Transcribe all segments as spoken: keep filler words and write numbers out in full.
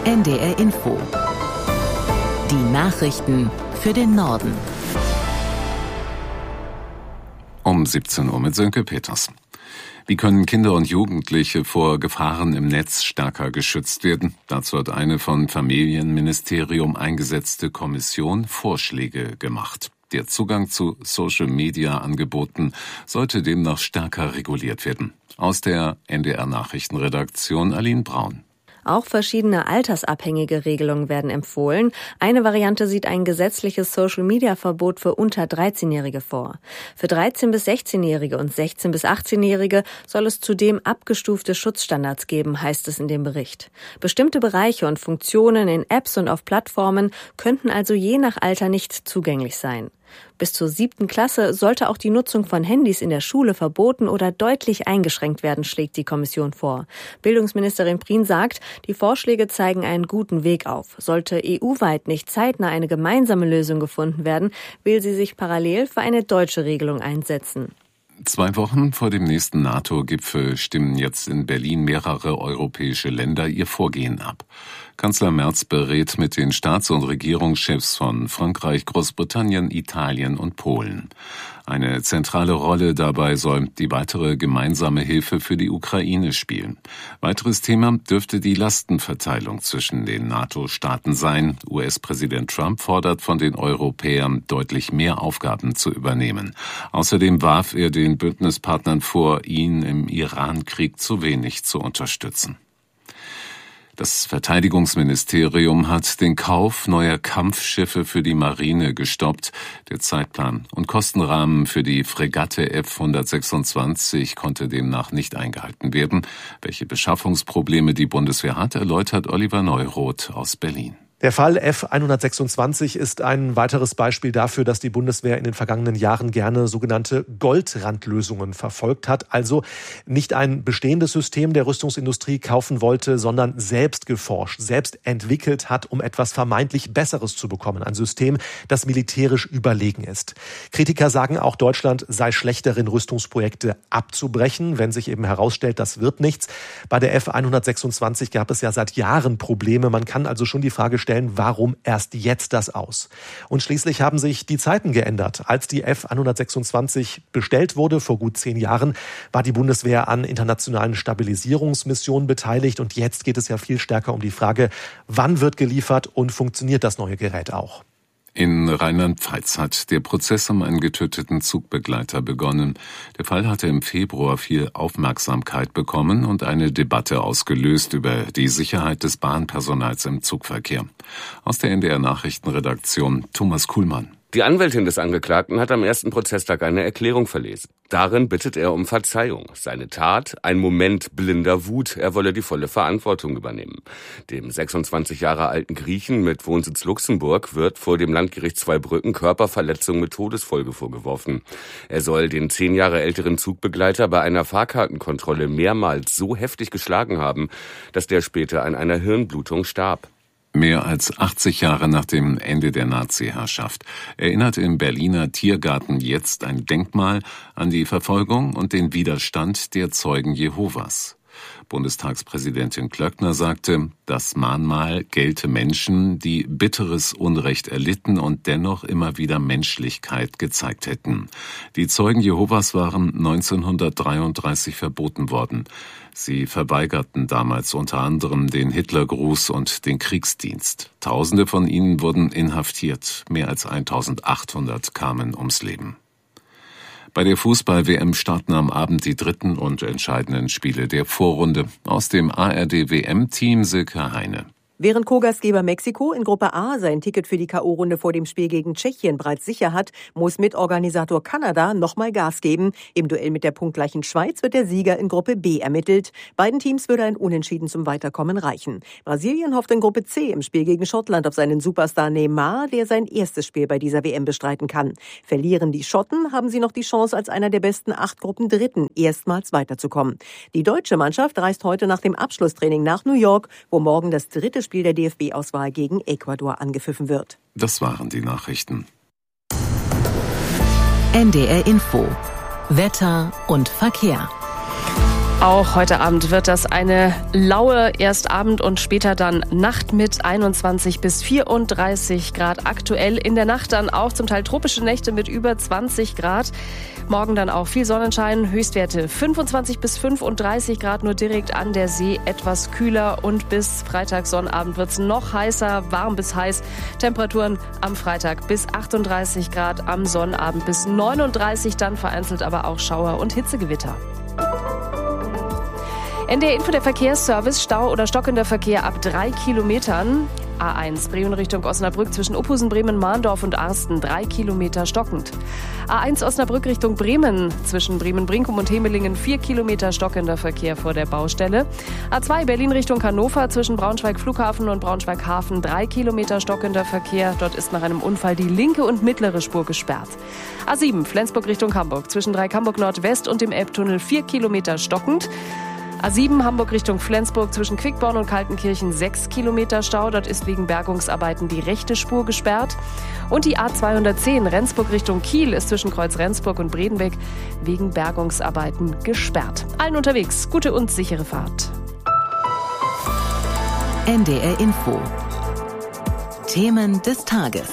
N D R Info. Die Nachrichten für den Norden. Um siebzehn Uhr mit Sönke Peters. Wie können Kinder und Jugendliche vor Gefahren im Netz stärker geschützt werden? Dazu hat eine vom Familienministerium eingesetzte Kommission Vorschläge gemacht. Der Zugang zu Social-Media-Angeboten sollte demnach stärker reguliert werden. Aus der N D R-Nachrichtenredaktion Aline Braun. Auch verschiedene altersabhängige Regelungen werden empfohlen. Eine Variante sieht ein gesetzliches Social-Media-Verbot für unter dreizehnjährige vor. Für dreizehn- bis sechzehnjährige und sechzehn- bis achtzehnjährige soll es zudem abgestufte Schutzstandards geben, heißt es in dem Bericht. Bestimmte Bereiche und Funktionen in Apps und auf Plattformen könnten also je nach Alter nicht zugänglich sein. Bis zur siebten Klasse sollte auch die Nutzung von Handys in der Schule verboten oder deutlich eingeschränkt werden, schlägt die Kommission vor. Bildungsministerin Prien sagt, die Vorschläge zeigen einen guten Weg auf. Sollte E U-weit nicht zeitnah eine gemeinsame Lösung gefunden werden, will sie sich parallel für eine deutsche Regelung einsetzen. Zwei Wochen vor dem nächsten NATO-Gipfel stimmen jetzt in Berlin mehrere europäische Länder ihr Vorgehen ab. Kanzler Merz berät mit den Staats- und Regierungschefs von Frankreich, Großbritannien, Italien und Polen. Eine zentrale Rolle dabei soll die weitere gemeinsame Hilfe für die Ukraine spielen. Weiteres Thema dürfte die Lastenverteilung zwischen den NATO-Staaten sein. U S-Präsident Trump fordert von den Europäern, deutlich mehr Aufgaben zu übernehmen. Außerdem warf er den Bündnispartnern vor, ihn im Iran-Krieg zu wenig zu unterstützen. Das Verteidigungsministerium hat den Kauf neuer Kampfschiffe für die Marine gestoppt. Der Zeitplan und Kostenrahmen für die Fregatte F hundertsechsundzwanzig konnte demnach nicht eingehalten werden. Welche Beschaffungsprobleme die Bundeswehr hat, erläutert Oliver Neuroth aus Berlin. Der Fall F hundertsechsundzwanzig ist ein weiteres Beispiel dafür, dass die Bundeswehr in den vergangenen Jahren gerne sogenannte Goldrandlösungen verfolgt hat. Also nicht ein bestehendes System der Rüstungsindustrie kaufen wollte, sondern selbst geforscht, selbst entwickelt hat, um etwas vermeintlich Besseres zu bekommen. Ein System, das militärisch überlegen ist. Kritiker sagen auch, Deutschland sei schlecht darin, Rüstungsprojekte abzubrechen, wenn sich eben herausstellt, das wird nichts. Bei der F hundertsechsundzwanzig gab es ja seit Jahren Probleme. Man kann also schon die Frage stellen, warum erst jetzt das aus? Und schließlich haben sich die Zeiten geändert. Als die F hundertsechsundzwanzig bestellt wurde, vor gut zehn Jahren, war die Bundeswehr an internationalen Stabilisierungsmissionen beteiligt. Und jetzt geht es ja viel stärker um die Frage, wann wird geliefert und funktioniert das neue Gerät auch? In Rheinland-Pfalz hat der Prozess um einen getöteten Zugbegleiter begonnen. Der Fall hatte im Februar viel Aufmerksamkeit bekommen und eine Debatte ausgelöst über die Sicherheit des Bahnpersonals im Zugverkehr. Aus der N D R-Nachrichtenredaktion Thomas Kuhlmann. Die Anwältin des Angeklagten hat am ersten Prozesstag eine Erklärung verlesen. Darin bittet er um Verzeihung. Seine Tat, ein Moment blinder Wut, er wolle die volle Verantwortung übernehmen. Dem sechsundzwanzig Jahre alten Griechen mit Wohnsitz Luxemburg wird vor dem Landgericht Zweibrücken Körperverletzung mit Todesfolge vorgeworfen. Er soll den zehn Jahre älteren Zugbegleiter bei einer Fahrkartenkontrolle mehrmals so heftig geschlagen haben, dass der später an einer Hirnblutung starb. Mehr als achtzig Jahre nach dem Ende der Nazi-Herrschaft erinnert im Berliner Tiergarten jetzt ein Denkmal an die Verfolgung und den Widerstand der Zeugen Jehovas. Bundestagspräsidentin Klöckner sagte, das Mahnmal gelte Menschen, die bitteres Unrecht erlitten und dennoch immer wieder Menschlichkeit gezeigt hätten. Die Zeugen Jehovas waren neunzehnhundertdreiunddreißig verboten worden. Sie verweigerten damals unter anderem den Hitlergruß und den Kriegsdienst. Tausende von ihnen wurden inhaftiert. Mehr als eintausendachthundert kamen ums Leben. Bei der Fußball-W M starten am Abend die dritten und entscheidenden Spiele der Vorrunde. Aus dem A R D-W M-Team Silke Heine. Während Co-Gastgeber Mexiko in Gruppe A sein Ticket für die K O-Runde vor dem Spiel gegen Tschechien bereits sicher hat, muss Mitorganisator Kanada nochmal Gas geben. Im Duell mit der punktgleichen Schweiz wird der Sieger in Gruppe B ermittelt. Beiden Teams würde ein Unentschieden zum Weiterkommen reichen. Brasilien hofft in Gruppe C im Spiel gegen Schottland auf seinen Superstar Neymar, der sein erstes Spiel bei dieser W M bestreiten kann. Verlieren die Schotten, haben sie noch die Chance, als einer der besten acht Gruppen Dritten erstmals weiterzukommen. Die deutsche Mannschaft reist heute nach dem Abschlusstraining nach New York, wo morgen das dritte Spiel der D F B-Auswahl gegen Ecuador angepfiffen wird. Das waren die Nachrichten. N D R Info. Wetter und Verkehr. Auch heute Abend wird das eine laue erst Abend und später dann Nacht mit einundzwanzig bis vierunddreißig Grad. Aktuell in der Nacht dann auch zum Teil tropische Nächte mit über zwanzig Grad. Morgen dann auch viel Sonnenschein, Höchstwerte fünfundzwanzig bis fünfunddreißig Grad, nur direkt an der See etwas kühler. Und bis Freitag Sonnabend wird es noch heißer, warm bis heiß. Temperaturen am Freitag bis achtunddreißig Grad, am Sonnabend bis neununddreißig, dann vereinzelt aber auch Schauer und Hitzegewitter. N D R Info, der Verkehrsservice, Stau oder stockender Verkehr ab drei Kilometern. A eins, Bremen Richtung Osnabrück zwischen Uphusen, Bremen, Mahndorf und Arsten, drei Kilometer stockend. A eins Osnabrück Richtung Bremen zwischen Bremen-Brinkum und Hemelingen, vier Kilometer stockender Verkehr vor der Baustelle. A zwei Berlin Richtung Hannover zwischen Braunschweig Flughafen und Braunschweig Hafen, drei Kilometer stockender Verkehr. Dort ist nach einem Unfall die linke und mittlere Spur gesperrt. A sieben Flensburg Richtung Hamburg zwischen Dreieck-Hamburg Nordwest und dem Elbtunnel, vier Kilometer stockend. A sieben Hamburg Richtung Flensburg zwischen Quickborn und Kaltenkirchen, sechs Kilometer Stau. Dort ist wegen Bergungsarbeiten die rechte Spur gesperrt. Und die A zweihundertzehn Rendsburg Richtung Kiel ist zwischen Kreuz Rendsburg und Bredenbeck wegen Bergungsarbeiten gesperrt. Allen unterwegs gute und sichere Fahrt. N D R Info. Themen des Tages.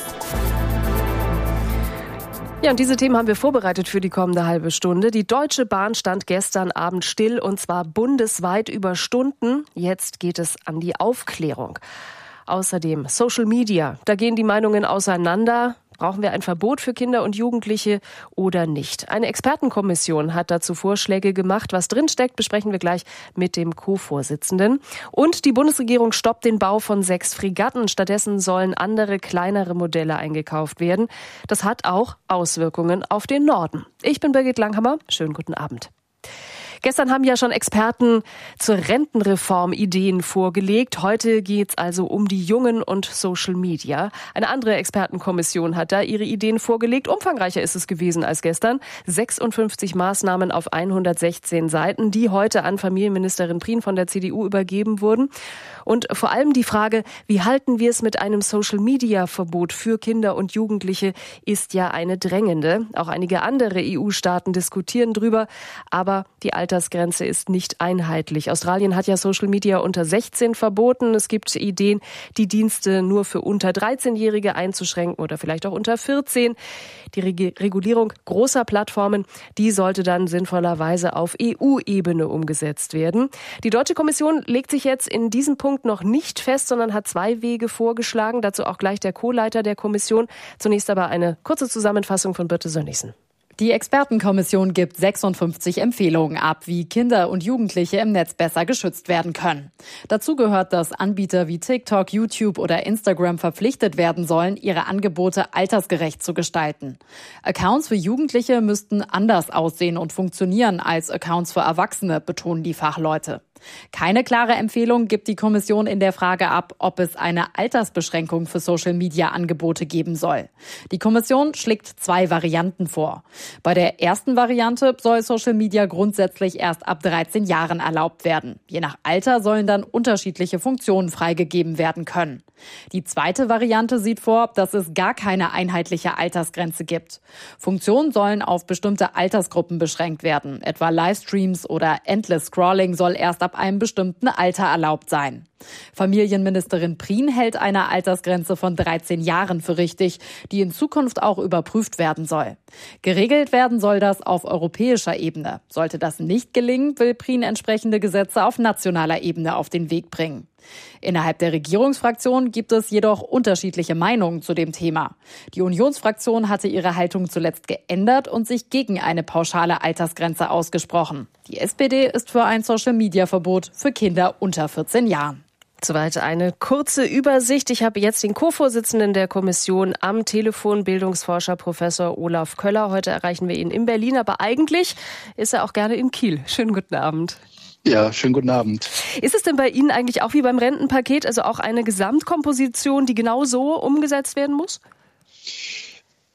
Ja, und diese Themen haben wir vorbereitet für die kommende halbe Stunde. Die Deutsche Bahn stand gestern Abend still, und zwar bundesweit über Stunden. Jetzt geht es an die Aufklärung. Außerdem Social Media. Da gehen die Meinungen auseinander. Brauchen wir ein Verbot für Kinder und Jugendliche oder nicht? Eine Expertenkommission hat dazu Vorschläge gemacht. Was drinsteckt, besprechen wir gleich mit dem Co-Vorsitzenden. Und die Bundesregierung stoppt den Bau von sechs Fregatten. Stattdessen sollen andere, kleinere Modelle eingekauft werden. Das hat auch Auswirkungen auf den Norden. Ich bin Birgit Langhammer. Schönen guten Abend. Gestern haben ja schon Experten zur Rentenreform Ideen vorgelegt. Heute geht's also um die Jungen und Social Media. Eine andere Expertenkommission hat da ihre Ideen vorgelegt. Umfangreicher ist es gewesen als gestern. sechsundfünfzig Maßnahmen auf hundertsechzehn Seiten, die heute an Familienministerin Prien von der C D U übergeben wurden. Und vor allem die Frage, wie halten wir es mit einem Social-Media-Verbot für Kinder und Jugendliche, ist ja eine drängende. Auch einige andere E U-Staaten diskutieren drüber, aber die Altersgrenze ist nicht einheitlich. Australien hat ja Social Media unter sechzehn verboten. Es gibt Ideen, die Dienste nur für unter dreizehnjährige einzuschränken oder vielleicht auch unter vierzehn. Die Reg- Regulierung großer Plattformen, die sollte dann sinnvollerweise auf E U-Ebene umgesetzt werden. Die Deutsche Kommission legt sich jetzt in diesem Punkt noch nicht fest, sondern hat zwei Wege vorgeschlagen. Dazu auch gleich der Co-Leiter der Kommission. Zunächst aber eine kurze Zusammenfassung von Birte Sönnigsen. Die Expertenkommission gibt sechsundfünfzig Empfehlungen ab, wie Kinder und Jugendliche im Netz besser geschützt werden können. Dazu gehört, dass Anbieter wie TikTok, YouTube oder Instagram verpflichtet werden sollen, ihre Angebote altersgerecht zu gestalten. Accounts für Jugendliche müssten anders aussehen und funktionieren als Accounts für Erwachsene, betonen die Fachleute. Keine klare Empfehlung gibt die Kommission in der Frage ab, ob es eine Altersbeschränkung für Social-Media-Angebote geben soll. Die Kommission schlägt zwei Varianten vor. Bei der ersten Variante soll Social Media grundsätzlich erst ab dreizehn Jahren erlaubt werden. Je nach Alter sollen dann unterschiedliche Funktionen freigegeben werden können. Die zweite Variante sieht vor, dass es gar keine einheitliche Altersgrenze gibt. Funktionen sollen auf bestimmte Altersgruppen beschränkt werden. Etwa Livestreams oder Endless Scrolling soll erst ab einem bestimmten Alter erlaubt sein. Familienministerin Prien hält eine Altersgrenze von dreizehn Jahren für richtig, die in Zukunft auch überprüft werden soll. Geregelt werden soll das auf europäischer Ebene. Sollte das nicht gelingen, will Prien entsprechende Gesetze auf nationaler Ebene auf den Weg bringen. Innerhalb der Regierungsfraktion gibt es jedoch unterschiedliche Meinungen zu dem Thema. Die Unionsfraktion hatte ihre Haltung zuletzt geändert und sich gegen eine pauschale Altersgrenze ausgesprochen. Die S P D ist für ein Social-Media-Verbot für Kinder unter vierzehn Jahren. Soweit eine kurze Übersicht. Ich habe jetzt den Co-Vorsitzenden der Kommission am Telefon, Bildungsforscher Professor Olaf Köller. Heute erreichen wir ihn in Berlin, aber eigentlich ist er auch gerne in Kiel. Schönen guten Abend. Ja, schönen guten Abend. Ist es denn bei Ihnen eigentlich auch wie beim Rentenpaket, also auch eine Gesamtkomposition, die genau so umgesetzt werden muss?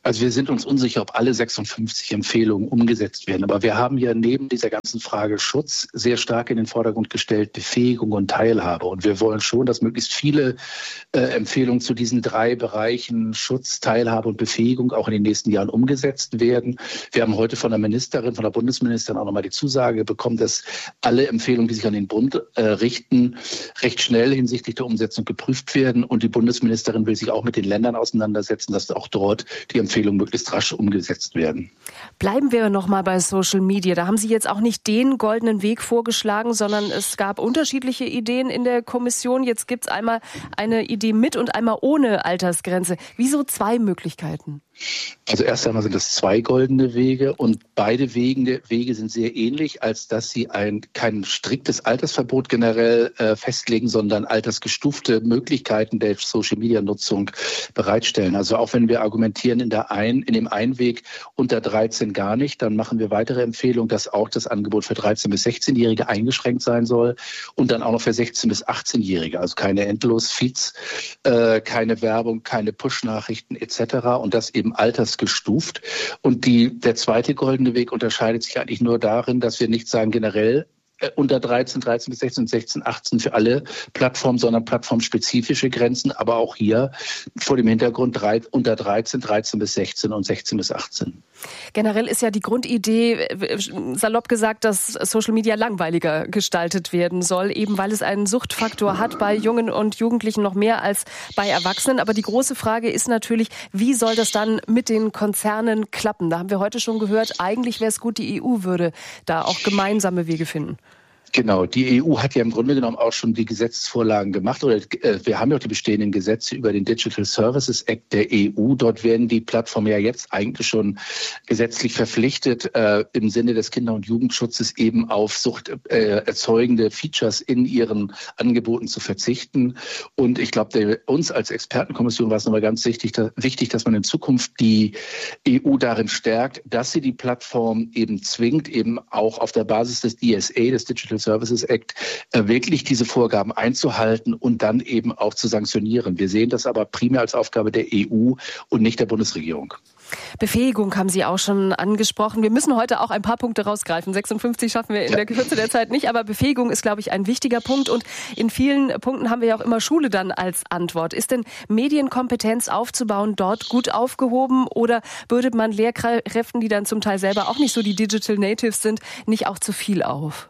Also wir sind uns unsicher, ob alle sechsundfünfzig Empfehlungen umgesetzt werden. Aber wir haben ja neben dieser ganzen Frage Schutz sehr stark in den Vordergrund gestellt, Befähigung und Teilhabe. Und wir wollen schon, dass möglichst viele äh, Empfehlungen zu diesen drei Bereichen Schutz, Teilhabe und Befähigung auch in den nächsten Jahren umgesetzt werden. Wir haben heute von der Ministerin, von der Bundesministerin auch nochmal die Zusage bekommen, dass alle Empfehlungen, die sich an den Bund äh, richten, recht schnell hinsichtlich der Umsetzung geprüft werden. Und die Bundesministerin will sich auch mit den Ländern auseinandersetzen, dass auch dort die Empfehlungen möglichst rasch umgesetzt werden. Bleiben wir noch mal bei Social Media. Da haben Sie jetzt auch nicht den goldenen Weg vorgeschlagen, sondern es gab unterschiedliche Ideen in der Kommission. Jetzt gibt es einmal eine Idee mit und einmal ohne Altersgrenze. Wieso zwei Möglichkeiten? Also erst einmal sind es zwei goldene Wege und beide Wege, Wege sind sehr ähnlich, als dass sie ein kein striktes Altersverbot generell äh, festlegen, sondern altersgestufte Möglichkeiten der Social-Media-Nutzung bereitstellen. Also auch wenn wir argumentieren in der ein, in dem einen Weg unter dreizehn gar nicht, dann machen wir weitere Empfehlungen, dass auch das Angebot für dreizehn- bis sechzehnjährige eingeschränkt sein soll und dann auch noch für sechzehn- bis achtzehnjährige. Also keine Endlos-Feeds, äh, keine Werbung, keine Push-Nachrichten et cetera. Und das eben altersgestuft. Und die, der zweite goldene Weg unterscheidet sich eigentlich nur darin, dass wir nicht sagen generell äh, unter dreizehn, dreizehn bis sechzehn, sechzehn, achtzehn für alle Plattformen, sondern plattformspezifische Grenzen, aber auch hier vor dem Hintergrund drei, unter dreizehn, dreizehn bis sechzehn und sechzehn bis achtzehn. Generell ist ja die Grundidee, salopp gesagt, dass Social Media langweiliger gestaltet werden soll, eben weil es einen Suchtfaktor hat bei Jungen und Jugendlichen noch mehr als bei Erwachsenen. Aber die große Frage ist natürlich, wie soll das dann mit den Konzernen klappen? Da haben wir heute schon gehört, eigentlich wäre es gut, die E U würde da auch gemeinsame Wege finden. Genau, die E U hat ja im Grunde genommen auch schon die Gesetzesvorlagen gemacht. Oder äh, wir haben ja auch die bestehenden Gesetze über den Digital Services Act der E U. Dort werden die Plattformen ja jetzt eigentlich schon gesetzlich verpflichtet, äh, im Sinne des Kinder- und Jugendschutzes eben auf suchterzeugende äh, Features in ihren Angeboten zu verzichten. Und ich glaube, uns als Expertenkommission war es nochmal ganz wichtig, da, wichtig, dass man in Zukunft die E U darin stärkt, dass sie die Plattform eben zwingt, eben auch auf der Basis des D S A, des Digital Services Act, äh, wirklich diese Vorgaben einzuhalten und dann eben auch zu sanktionieren. Wir sehen das aber primär als Aufgabe der E U und nicht der Bundesregierung. Befähigung haben Sie auch schon angesprochen. Wir müssen heute auch ein paar Punkte rausgreifen. sechsundfünfzig schaffen wir in der Kürze der Zeit nicht, aber Befähigung ist, glaube ich, ein wichtiger Punkt. Und in vielen Punkten haben wir ja auch immer Schule dann als Antwort. Ist denn Medienkompetenz aufzubauen dort gut aufgehoben oder bürdet man Lehrkräften, die dann zum Teil selber auch nicht so die Digital Natives sind, nicht auch zu viel auf?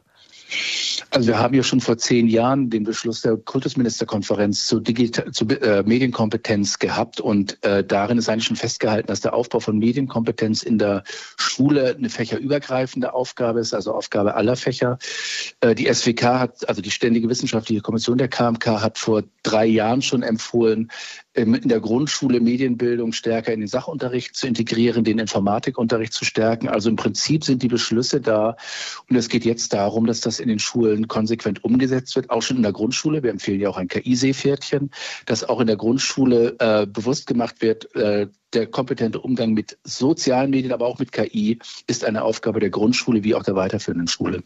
Also wir haben ja schon vor zehn Jahren den Beschluss der Kultusministerkonferenz zu, Digital, zu äh, Medienkompetenz gehabt und äh, darin ist eigentlich schon festgehalten, dass der Aufbau von Medienkompetenz in der Schule eine fächerübergreifende Aufgabe ist, also Aufgabe aller Fächer. Äh, die S W K hat, also die Ständige Wissenschaftliche Kommission der K M K, hat vor drei Jahren schon empfohlen, in der Grundschule Medienbildung stärker in den Sachunterricht zu integrieren, den Informatikunterricht zu stärken. Also im Prinzip sind die Beschlüsse da und es geht jetzt darum, dass das in den Schulen konsequent umgesetzt wird, auch schon in der Grundschule. Wir empfehlen ja auch ein K I-Seepferdchen, dass auch in der Grundschule äh, bewusst gemacht wird, äh, der kompetente Umgang mit sozialen Medien, aber auch mit K I ist eine Aufgabe der Grundschule wie auch der weiterführenden Schule.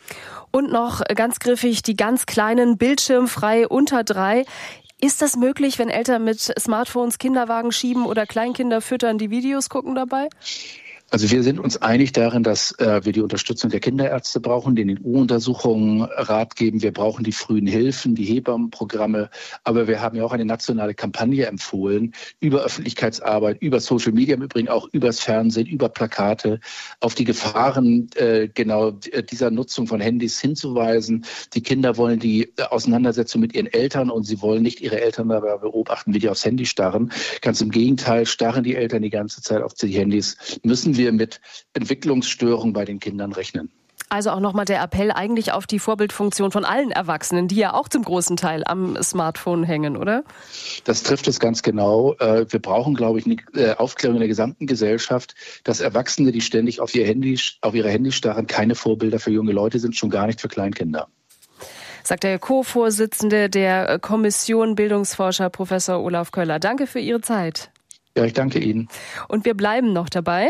Und noch ganz griffig, die ganz kleinen, bildschirmfrei unter drei. Ist das möglich, wenn Eltern mit Smartphones Kinderwagen schieben oder Kleinkinder füttern, die Videos gucken dabei? Also wir sind uns einig darin, dass äh, wir die Unterstützung der Kinderärzte brauchen, denen in U-Untersuchungen Rat geben. Wir brauchen die frühen Hilfen, die Hebammenprogramme. Aber wir haben ja auch eine nationale Kampagne empfohlen über Öffentlichkeitsarbeit, über Social Media im Übrigen, auch übers Fernsehen, über Plakate, auf die Gefahren äh, genau dieser Nutzung von Handys hinzuweisen. Die Kinder wollen die Auseinandersetzung mit ihren Eltern und sie wollen nicht ihre Eltern dabei beobachten, wie die aufs Handy starren. Ganz im Gegenteil, starren die Eltern die ganze Zeit auf die Handys. Müssen wir mit Entwicklungsstörungen bei den Kindern rechnen. Also auch nochmal der Appell eigentlich auf die Vorbildfunktion von allen Erwachsenen, die ja auch zum großen Teil am Smartphone hängen, oder? Das trifft es ganz genau. Wir brauchen, glaube ich, eine Aufklärung in der gesamten Gesellschaft, dass Erwachsene, die ständig auf ihr Handy, auf ihre Handys starren, keine Vorbilder für junge Leute sind, schon gar nicht für Kleinkinder. Sagt der Co-Vorsitzende der Kommission Bildungsforscher Professor Olaf Köller. Danke für Ihre Zeit. Ja, ich danke Ihnen. Und wir bleiben noch dabei.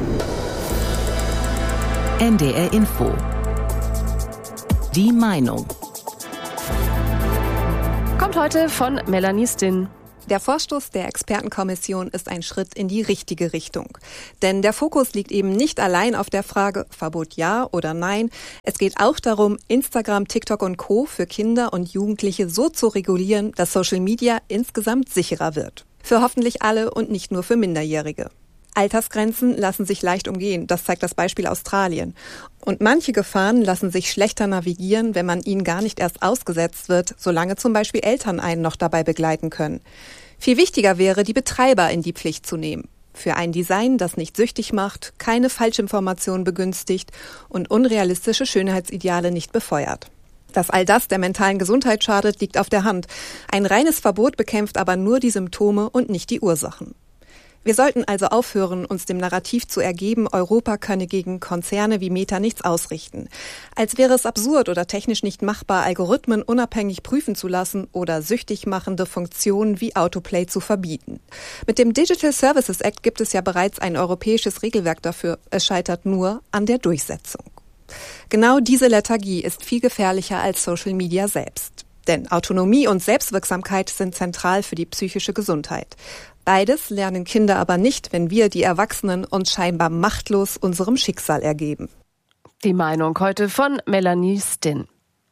N D R Info. Die Meinung. Kommt heute von Melanie Stinn. Der Vorstoß der Expertenkommission ist ein Schritt in die richtige Richtung. Denn der Fokus liegt eben nicht allein auf der Frage, Verbot ja oder nein. Es geht auch darum, Instagram, TikTok und Co. für Kinder und Jugendliche so zu regulieren, dass Social Media insgesamt sicherer wird. Für hoffentlich alle und nicht nur für Minderjährige. Altersgrenzen lassen sich leicht umgehen, das zeigt das Beispiel Australien. Und manche Gefahren lassen sich schlechter navigieren, wenn man ihnen gar nicht erst ausgesetzt wird, solange zum Beispiel Eltern einen noch dabei begleiten können. Viel wichtiger wäre, die Betreiber in die Pflicht zu nehmen. Für ein Design, das nicht süchtig macht, keine Falschinformationen begünstigt und unrealistische Schönheitsideale nicht befeuert. Dass all das der mentalen Gesundheit schadet, liegt auf der Hand. Ein reines Verbot bekämpft aber nur die Symptome und nicht die Ursachen. Wir sollten also aufhören, uns dem Narrativ zu ergeben, Europa könne gegen Konzerne wie Meta nichts ausrichten. Als wäre es absurd oder technisch nicht machbar, Algorithmen unabhängig prüfen zu lassen oder süchtig machende Funktionen wie Autoplay zu verbieten. Mit dem Digital Services Act gibt es ja bereits ein europäisches Regelwerk dafür. Es scheitert nur an der Durchsetzung. Genau diese Lethargie ist viel gefährlicher als Social Media selbst. Denn Autonomie und Selbstwirksamkeit sind zentral für die psychische Gesundheit. Beides lernen Kinder aber nicht, wenn wir, die Erwachsenen, uns scheinbar machtlos unserem Schicksal ergeben. Die Meinung heute von Melanie Stinn.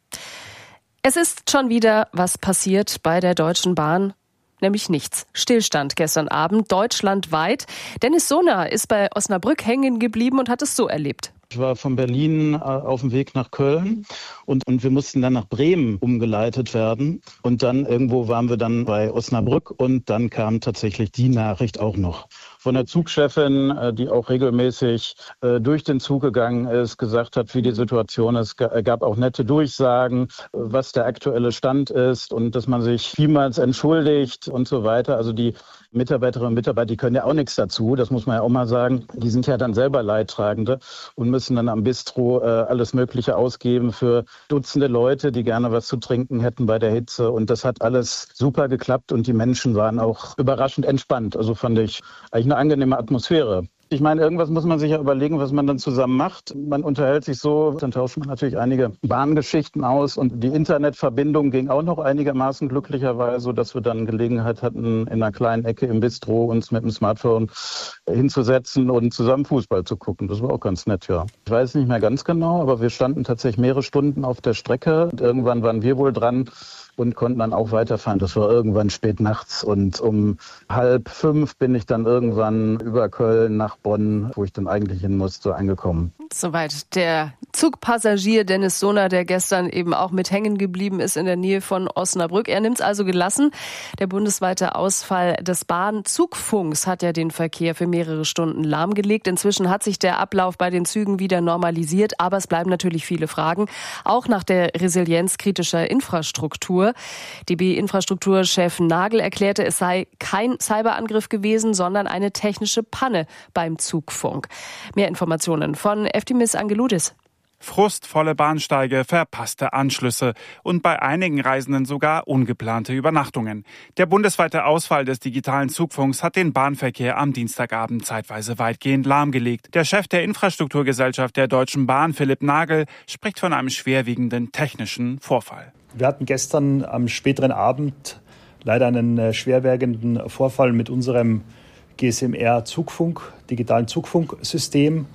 Es ist schon wieder was passiert bei der Deutschen Bahn. Nämlich nichts. Stillstand gestern Abend deutschlandweit. Dennis Sohner ist bei Osnabrück hängen geblieben und hat es so erlebt. Ich war von Berlin auf dem Weg nach Köln und, und wir mussten dann nach Bremen umgeleitet werden. Und dann irgendwo waren wir dann bei Osnabrück und dann kam tatsächlich die Nachricht auch noch von der Zugchefin, die auch regelmäßig äh, durch den Zug gegangen ist, gesagt hat, wie die Situation ist. Es gab auch nette Durchsagen, was der aktuelle Stand ist und dass man sich vielmals entschuldigt und so weiter. Also die Mitarbeiterinnen und Mitarbeiter, die können ja auch nichts dazu, das muss man ja auch mal sagen. Die sind ja dann selber Leidtragende und müssen dann am Bistro äh, alles Mögliche ausgeben für Dutzende Leute, die gerne was zu trinken hätten bei der Hitze. Und das hat alles super geklappt und die Menschen waren auch überraschend entspannt. Also fand ich eigentlich eine angenehme Atmosphäre. Ich meine, irgendwas muss man sich ja überlegen, was man dann zusammen macht. Man unterhält sich so, dann tauscht man natürlich einige Bahngeschichten aus und die Internetverbindung ging auch noch einigermaßen glücklicherweise, sodass wir dann Gelegenheit hatten, in einer kleinen Ecke im Bistro uns mit dem Smartphone hinzusetzen und zusammen Fußball zu gucken. Das war auch ganz nett, ja. Ich weiß nicht mehr ganz genau, aber wir standen tatsächlich mehrere Stunden auf der Strecke und irgendwann waren wir wohl dran und konnten dann auch weiterfahren. Das war irgendwann spät nachts und um halb fünf bin ich dann irgendwann über Köln nach Bonn, wo ich dann eigentlich hin musste, angekommen. Soweit der Zugpassagier Dennis Sohner, der gestern eben auch mit hängen geblieben ist in der Nähe von Osnabrück. Er nimmt es also gelassen. Der bundesweite Ausfall des Bahnzugfunks hat ja den Verkehr für mehrere Stunden lahmgelegt. Inzwischen hat sich der Ablauf bei den Zügen wieder normalisiert, aber es bleiben natürlich viele Fragen, auch nach der Resilienz kritischer Infrastruktur. D B-Infrastrukturchef Nagel erklärte, es sei kein Cyberangriff gewesen, sondern eine technische Panne beim Zugfunk. Mehr Informationen von Eftimis Angeloudis. Frustvolle Bahnsteige, verpasste Anschlüsse und bei einigen Reisenden sogar ungeplante Übernachtungen. Der bundesweite Ausfall des digitalen Zugfunks hat den Bahnverkehr am Dienstagabend zeitweise weitgehend lahmgelegt. Der Chef der Infrastrukturgesellschaft der Deutschen Bahn, Philipp Nagel, spricht von einem schwerwiegenden technischen Vorfall. Wir hatten gestern am späteren Abend leider einen schwerwiegenden Vorfall mit unserem G S M R-Zugfunk, digitalen Zugfunksystem,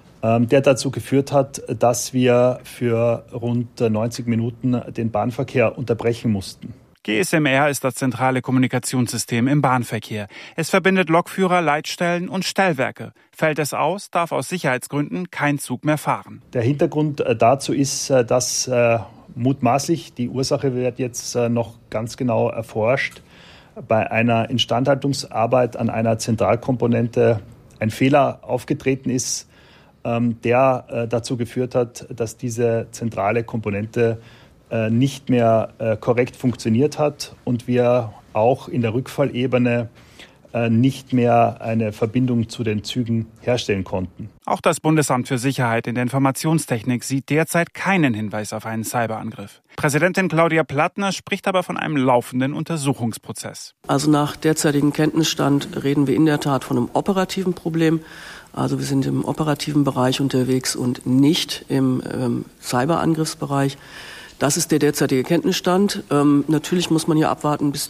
der dazu geführt hat, dass wir für rund neunzig Minuten den Bahnverkehr unterbrechen mussten. G S M R ist das zentrale Kommunikationssystem im Bahnverkehr. Es verbindet Lokführer, Leitstellen und Stellwerke. Fällt es aus, darf aus Sicherheitsgründen kein Zug mehr fahren. Der Hintergrund dazu ist, dass äh, mutmaßlich, die Ursache wird jetzt äh, noch ganz genau erforscht, bei einer Instandhaltungsarbeit an einer Zentralkomponente ein Fehler aufgetreten ist, ähm, der äh, dazu geführt hat, dass diese zentrale Komponente äh, nicht mehr äh, korrekt funktioniert hat und wir auch in der Rückfallebene äh, nicht mehr eine Verbindung zu den Zügen herstellen konnten. Auch das Bundesamt für Sicherheit in der Informationstechnik sieht derzeit keinen Hinweis auf einen Cyberangriff. Präsidentin Claudia Plattner spricht aber von einem laufenden Untersuchungsprozess. Also nach derzeitigem Kenntnisstand reden wir in der Tat von einem operativen Problem. Also wir sind im operativen Bereich unterwegs und nicht im ähm, Cyberangriffsbereich. Das ist der derzeitige Kenntnisstand. Ähm, natürlich muss man hier abwarten, bis die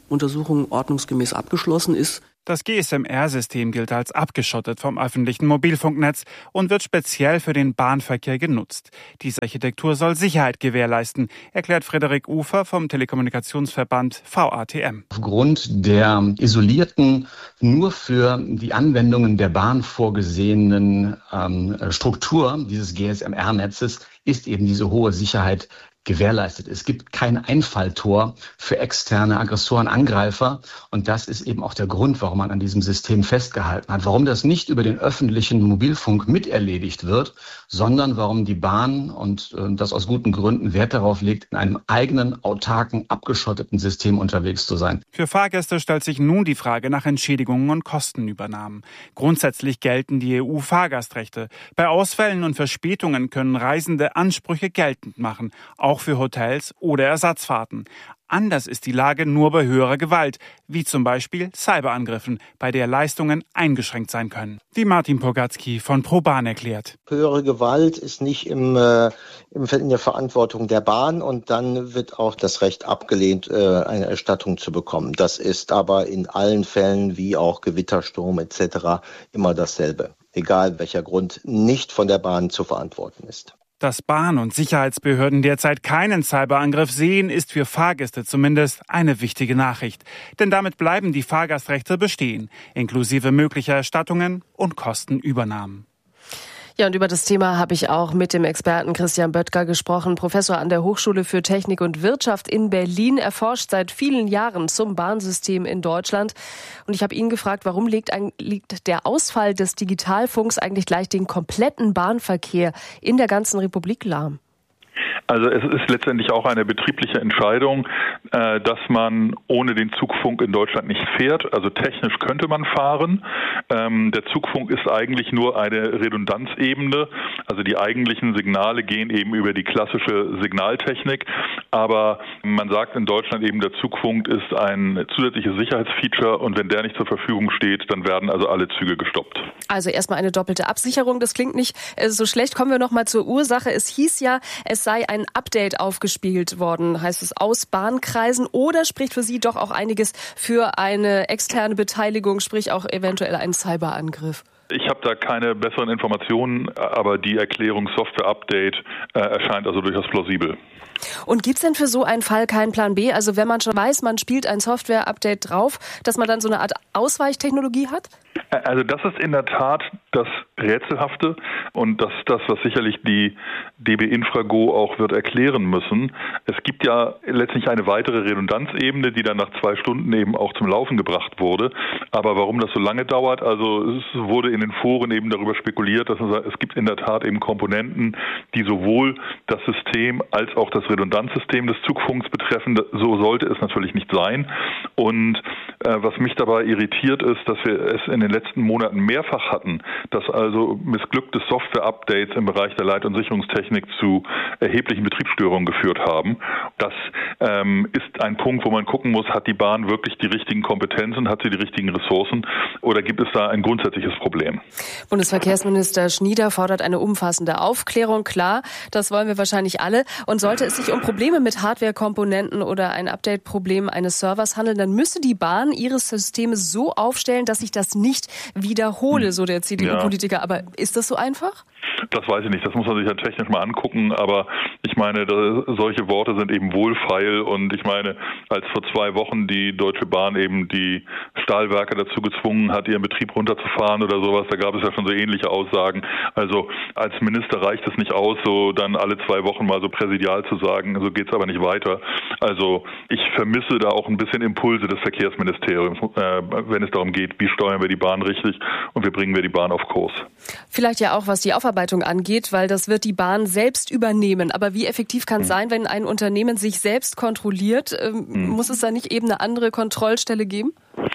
Untersuchung ordnungsgemäß abgeschlossen ist. Das G S M R-System gilt als abgeschottet vom öffentlichen Mobilfunknetz und wird speziell für den Bahnverkehr genutzt. Diese Architektur soll Sicherheit gewährleisten, erklärt Frederik Ufer vom Telekommunikationsverband V A T M. Aufgrund der isolierten, nur für die Anwendungen der Bahn vorgesehenen ähm, Struktur dieses G S M R-Netzes ist eben diese hohe Sicherheit gewährleistet. Es gibt kein Einfalltor für externe Aggressoren, Angreifer. Und das ist eben auch der Grund, warum man an diesem System festgehalten hat. Warum das nicht über den öffentlichen Mobilfunk miterledigt wird, sondern warum die Bahn, und äh, das aus guten Gründen, Wert darauf legt, in einem eigenen, autarken, abgeschotteten System unterwegs zu sein. Für Fahrgäste stellt sich nun die Frage nach Entschädigungen und Kostenübernahmen. Grundsätzlich gelten die E U-Fahrgastrechte. Bei Ausfällen und Verspätungen können Reisende Ansprüche geltend machen, auch für Hotels oder Ersatzfahrten. Anders ist die Lage nur bei höherer Gewalt, wie zum Beispiel Cyberangriffen, bei der Leistungen eingeschränkt sein können. Wie Martin Pogatzky von ProBahn erklärt. Höhere Gewalt ist nicht im, äh, im, in der Verantwortung der Bahn und dann wird auch das Recht abgelehnt, äh, eine Erstattung zu bekommen. Das ist aber in allen Fällen, wie auch Gewittersturm et cetera, immer dasselbe, egal welcher Grund nicht von der Bahn zu verantworten ist. Dass Bahn- und Sicherheitsbehörden derzeit keinen Cyberangriff sehen, ist für Fahrgäste zumindest eine wichtige Nachricht. Denn damit bleiben die Fahrgastrechte bestehen, inklusive möglicher Erstattungen und Kostenübernahmen. Ja, und über das Thema habe ich auch mit dem Experten Christian Böttger gesprochen, Professor an der Hochschule für Technik und Wirtschaft in Berlin. Er forscht seit vielen Jahren zum Bahnsystem in Deutschland. Und ich habe ihn gefragt, warum liegt, liegt der Ausfall des Digitalfunks eigentlich gleich den kompletten Bahnverkehr in der ganzen Republik lahm? Also es ist letztendlich auch eine betriebliche Entscheidung, äh, dass man ohne den Zugfunk in Deutschland nicht fährt. Also technisch könnte man fahren. Ähm, der Zugfunk ist eigentlich nur eine Redundanzebene. Also die eigentlichen Signale gehen eben über die klassische Signaltechnik. Aber man sagt in Deutschland eben, der Zugfunk ist ein zusätzliches Sicherheitsfeature und wenn der nicht zur Verfügung steht, dann werden also alle Züge gestoppt. Also erstmal eine doppelte Absicherung. Das klingt nicht so schlecht. Kommen wir noch mal zur Ursache. Es hieß ja, es sei ein Update aufgespielt worden, heißt es, aus Bahnkreisen, oder spricht für Sie doch auch einiges für eine externe Beteiligung, sprich auch eventuell einen Cyberangriff? Ich habe da keine besseren Informationen, aber die Erklärung Software-Update äh, erscheint also durchaus plausibel. Und gibt's denn für so einen Fall keinen Plan B? Also wenn man schon weiß, man spielt ein Software-Update drauf, dass man dann so eine Art Ausweichtechnologie hat? Also das ist in der Tat das Rätselhafte und das ist das, was sicherlich die D B Infrago auch wird erklären müssen. Es gibt ja letztlich eine weitere Redundanzebene, die dann nach zwei Stunden eben auch zum Laufen gebracht wurde. Aber warum das so lange dauert, also es wurde in den Foren eben darüber spekuliert, dass es, es gibt in der Tat eben Komponenten, die sowohl das System als auch das Redundanzsystem des Zugfunks betreffen. So sollte es natürlich nicht sein. Und äh, was mich dabei irritiert ist, dass wir es in den letzten Monaten mehrfach hatten, dass also missglückte Software-Updates im Bereich der Leit- und Sicherungstechnik zu erheblichen Betriebsstörungen geführt haben. Das ähm, ist ein Punkt, wo man gucken muss, hat die Bahn wirklich die richtigen Kompetenzen, hat sie die richtigen Ressourcen oder gibt es da ein grundsätzliches Problem? Bundesverkehrsminister Schnieder fordert eine umfassende Aufklärung. Klar, das wollen wir wahrscheinlich alle. Und sollte es sich um Probleme mit Hardware-Komponenten oder ein Update-Problem eines Servers handeln, dann müsse die Bahn ihre Systeme so aufstellen, dass sich das nicht wiederhole, so der C D U-Politiker. Ja. Aber ist das so einfach? Das weiß ich nicht. Das muss man sich ja technisch mal angucken. Aber ich meine, da, solche Worte sind eben wohlfeil. Und ich meine, als vor zwei Wochen die Deutsche Bahn eben die Stahlwerke dazu gezwungen hat, ihren Betrieb runterzufahren oder sowas, da gab es ja schon so ähnliche Aussagen. Also als Minister reicht es nicht aus, so dann alle zwei Wochen mal so präsidial zu sagen, so geht's aber nicht weiter. Also ich vermisse da auch ein bisschen Impulse des Verkehrsministeriums, äh, wenn es darum geht, wie steuern wir die Bahn richtig und wie bringen wir die Bahn auf Kurs. Vielleicht ja auch, was die Aufarbeitung angeht, weil das wird die Bahn selbst übernehmen. Aber wie effektiv kann es hm. sein, wenn ein Unternehmen sich selbst kontrolliert? Ähm, hm. Muss es da nicht eben eine andere Kontrollstelle geben?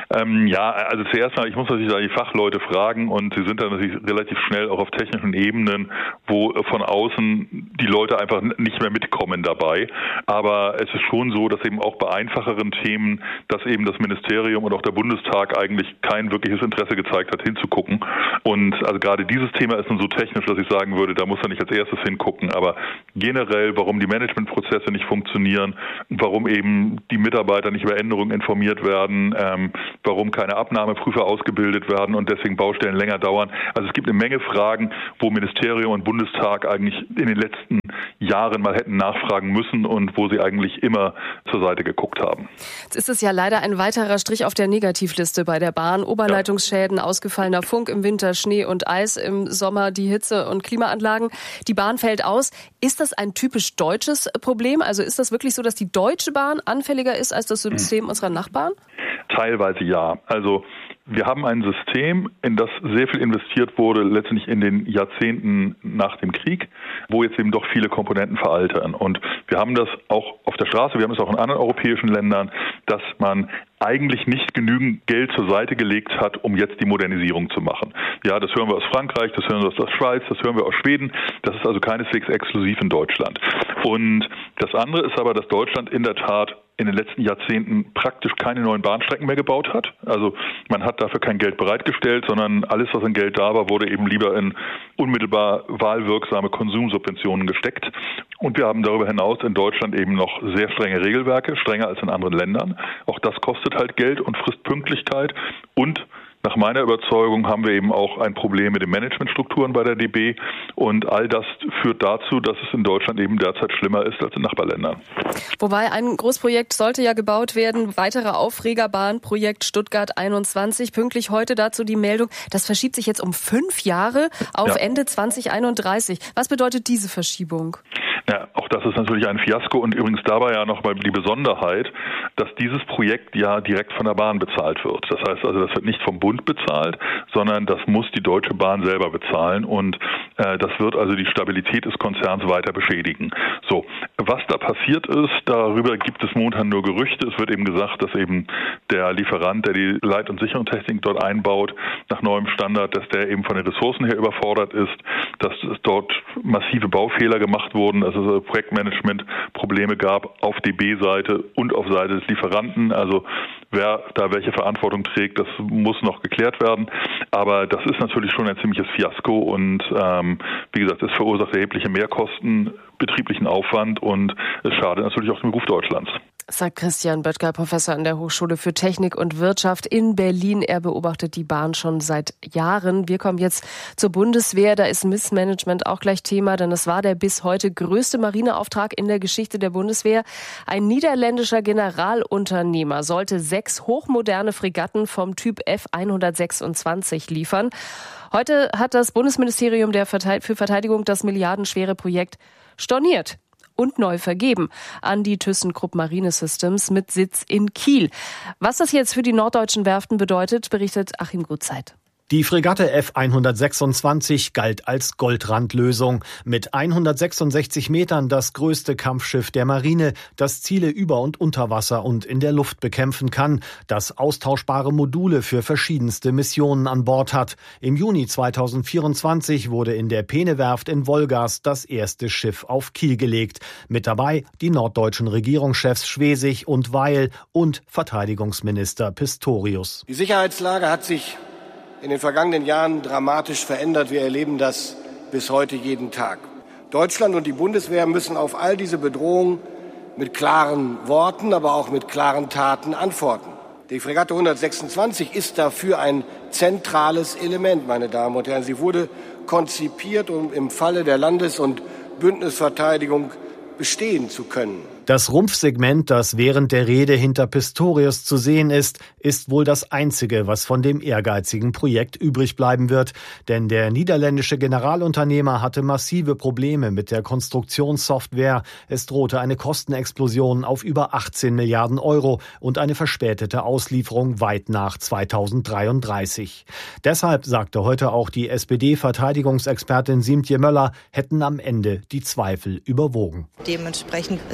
Ähm, ja, also zuerst mal, ich muss natürlich da die Fachleute fragen und sie sind dann natürlich relativ schnell auch auf technischen Ebenen, wo von außen die Leute einfach nicht mehr mitkommen dabei. Aber es ist schon so, dass eben auch bei einfacheren Themen, dass eben das Ministerium und auch der Bundestag eigentlich kein wirkliches Interesse gezeigt hat, hinzugucken. Und also gerade dieses Thema ist nun so technisch, dass ich sagen würde, da muss er nicht als erstes hingucken. Aber generell, warum die Managementprozesse nicht funktionieren, warum eben die Mitarbeiter nicht über Änderungen informiert werden, ähm, warum keine Abnahmeprüfer ausgebildet werden und deswegen Baustellen länger dauern. Also es gibt eine Menge Fragen, wo Ministerium und Bundestag eigentlich in den letzten Jahren mal hätten nachfragen müssen und wo sie eigentlich immer zur Seite geguckt haben. Jetzt ist es ja leider ein weiterer Strich auf der Negativliste bei der Bahn. Oberleitungsschäden, ausgefallener Funk im Winter, Schnee und Eis, im Sommer die Hitze- und Klimaanlagen. Die Bahn fällt aus. Ist das ein typisch deutsches Problem? Also ist das wirklich so, dass die Deutsche Bahn anfälliger ist als das System hm. unserer Nachbarn? Teilweise ja. Also wir haben ein System, in das sehr viel investiert wurde, letztendlich in den Jahrzehnten nach dem Krieg, wo jetzt eben doch viele Komponenten veraltern. Und wir haben das auch auf der Straße, wir haben es auch in anderen europäischen Ländern, dass man eigentlich nicht genügend Geld zur Seite gelegt hat, um jetzt die Modernisierung zu machen. Ja, das hören wir aus Frankreich, das hören wir aus der Schweiz, das hören wir aus Schweden. Das ist also keineswegs exklusiv in Deutschland. Und das andere ist aber, dass Deutschland in der Tat in den letzten Jahrzehnten praktisch keine neuen Bahnstrecken mehr gebaut hat. Also man hat dafür kein Geld bereitgestellt, sondern alles, was an Geld da war, wurde eben lieber in unmittelbar wahlwirksame Konsumsubventionen gesteckt. Und wir haben darüber hinaus in Deutschland eben noch sehr strenge Regelwerke, strenger als in anderen Ländern. Auch das kostet halt Geld und frisst Pünktlichkeit. Und nach meiner Überzeugung haben wir eben auch ein Problem mit den Managementstrukturen bei der D B und all das führt dazu, dass es in Deutschland eben derzeit schlimmer ist als in Nachbarländern. Wobei ein Großprojekt sollte ja gebaut werden, weitere Aufregerbahnprojekt Stuttgart einundzwanzig. Pünktlich heute dazu die Meldung, das verschiebt sich jetzt um fünf Jahre auf ja. Ende zwanzig einunddreißig. Was bedeutet diese Verschiebung? Ja, auch das ist natürlich ein Fiasko und übrigens dabei ja noch mal die Besonderheit, dass dieses Projekt ja direkt von der Bahn bezahlt wird. Das heißt also, das wird nicht vom Bund bezahlt, sondern das muss die Deutsche Bahn selber bezahlen und äh, das wird also die Stabilität des Konzerns weiter beschädigen. So, was da passiert ist, darüber gibt es momentan nur Gerüchte. Es wird eben gesagt, dass eben der Lieferant, der die Leit- und Sicherungstechnik dort einbaut, nach neuem Standard, dass der eben von den Ressourcen her überfordert ist, dass es dort massive Baufehler gemacht wurden, dass es Projektmanagement-Probleme gab auf D B-Seite und auf Seite des Lieferanten. Also wer da welche Verantwortung trägt, das muss noch geklärt werden. Aber das ist natürlich schon ein ziemliches Fiasko und ähm, wie gesagt, es verursacht erhebliche Mehrkosten, betrieblichen Aufwand und es schadet natürlich auch dem Ruf Deutschlands. Sagt Christian Böttger, Professor an der Hochschule für Technik und Wirtschaft in Berlin. Er beobachtet die Bahn schon seit Jahren. Wir kommen jetzt zur Bundeswehr. Da ist Missmanagement auch gleich Thema, denn es war der bis heute größte Marineauftrag in der Geschichte der Bundeswehr. Ein niederländischer Generalunternehmer sollte sechs hochmoderne Fregatten vom Typ F hundertsechsundzwanzig liefern. Heute hat das Bundesministerium für Verteidigung das milliardenschwere Projekt storniert und neu vergeben an die ThyssenKrupp Marine Systems mit Sitz in Kiel. Was das jetzt für die norddeutschen Werften bedeutet, berichtet Achim Gutzeit. Die Fregatte F hundertsechsundzwanzig galt als Goldrandlösung. Mit hundertsechsundsechzig Metern das größte Kampfschiff der Marine, das Ziele über und unter Wasser und in der Luft bekämpfen kann, das austauschbare Module für verschiedenste Missionen an Bord hat. Im Juni zweitausendvierundzwanzig wurde in der Peene-Werft in Wolgast das erste Schiff auf Kiel gelegt. Mit dabei die norddeutschen Regierungschefs Schwesig und Weil und Verteidigungsminister Pistorius. Die Sicherheitslage hat sich in den vergangenen Jahren dramatisch verändert. Wir erleben das bis heute jeden Tag. Deutschland und die Bundeswehr müssen auf all diese Bedrohungen mit klaren Worten, aber auch mit klaren Taten antworten. Die Fregatte hundertsechsundzwanzig ist dafür ein zentrales Element, meine Damen und Herren. Sie wurde konzipiert, um im Falle der Landes- und Bündnisverteidigung bestehen zu können. Das Rumpfsegment, das während der Rede hinter Pistorius zu sehen ist, ist wohl das einzige, was von dem ehrgeizigen Projekt übrig bleiben wird. Denn der niederländische Generalunternehmer hatte massive Probleme mit der Konstruktionssoftware. Es drohte eine Kostenexplosion auf über achtzehn Milliarden Euro und eine verspätete Auslieferung weit nach zweitausenddreiunddreißig. Deshalb, sagte heute auch die S P D-Verteidigungsexpertin Siemtje Möller, hätten am Ende die Zweifel überwogen. Dementsprechend ist es voll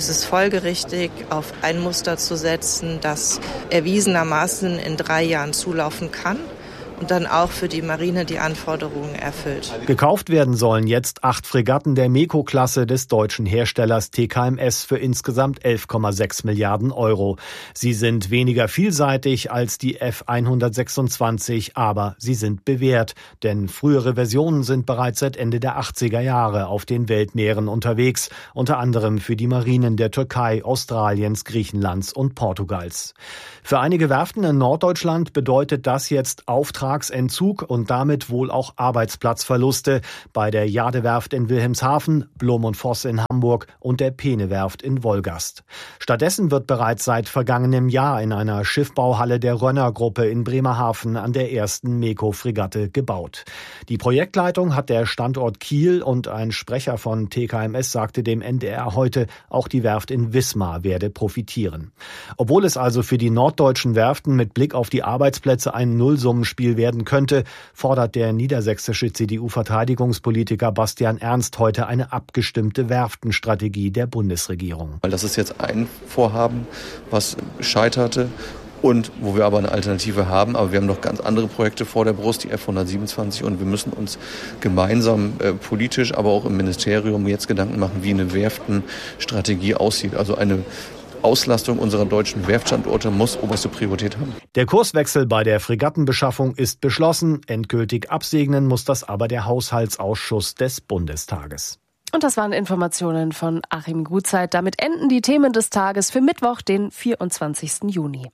folgerichtig auf ein Muster zu setzen, das erwiesenermaßen in drei Jahren zulaufen kann und dann auch für die Marine die Anforderungen erfüllt. Gekauft werden sollen jetzt acht Fregatten der MEKO-Klasse des deutschen Herstellers T K M S für insgesamt elf Komma sechs Milliarden Euro. Sie sind weniger vielseitig als die F hundertsechsundzwanzig, aber sie sind bewährt, denn frühere Versionen sind bereits seit Ende der achtziger Jahre auf den Weltmeeren unterwegs, unter anderem für die Marinen der Türkei, Australiens, Griechenlands und Portugals. Für einige Werften in Norddeutschland bedeutet das jetzt Auftragsentzug und damit wohl auch Arbeitsplatzverluste bei der Jade-Werft in Wilhelmshaven, Blom und Voss in Hamburg und der Peene-Werft in Wolgast. Stattdessen wird bereits seit vergangenem Jahr in einer Schiffbauhalle der Rönner-Gruppe in Bremerhaven an der ersten MEKO-Fregatte gebaut. Die Projektleitung hat der Standort Kiel und ein Sprecher von T K M S sagte dem N D R heute, auch die Werft in Wismar werde profitieren. Obwohl es also für die norddeutschen Werften mit Blick auf die Arbeitsplätze ein Nullsummenspiel werden könnte, fordert der niedersächsische C D U-Verteidigungspolitiker Bastian Ernst heute eine abgestimmte Werftenstrategie der Bundesregierung. Weil das ist jetzt ein Vorhaben, was scheiterte und wo wir aber eine Alternative haben. Aber wir haben noch ganz andere Projekte vor der Brust, die F hundertsiebenundzwanzig, und wir müssen uns gemeinsam äh, politisch, aber auch im Ministerium jetzt Gedanken machen, wie eine Werftenstrategie aussieht. Also eine Auslastung unserer deutschen Werftstandorte muss oberste Priorität haben. Der Kurswechsel bei der Fregattenbeschaffung ist beschlossen. Endgültig absegnen muss das aber der Haushaltsausschuss des Bundestages. Und das waren Informationen von Achim Gutzeit. Damit enden die Themen des Tages für Mittwoch, den vierundzwanzigsten Juni.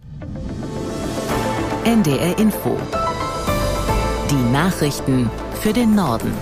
N D R Info. Die Nachrichten für den Norden.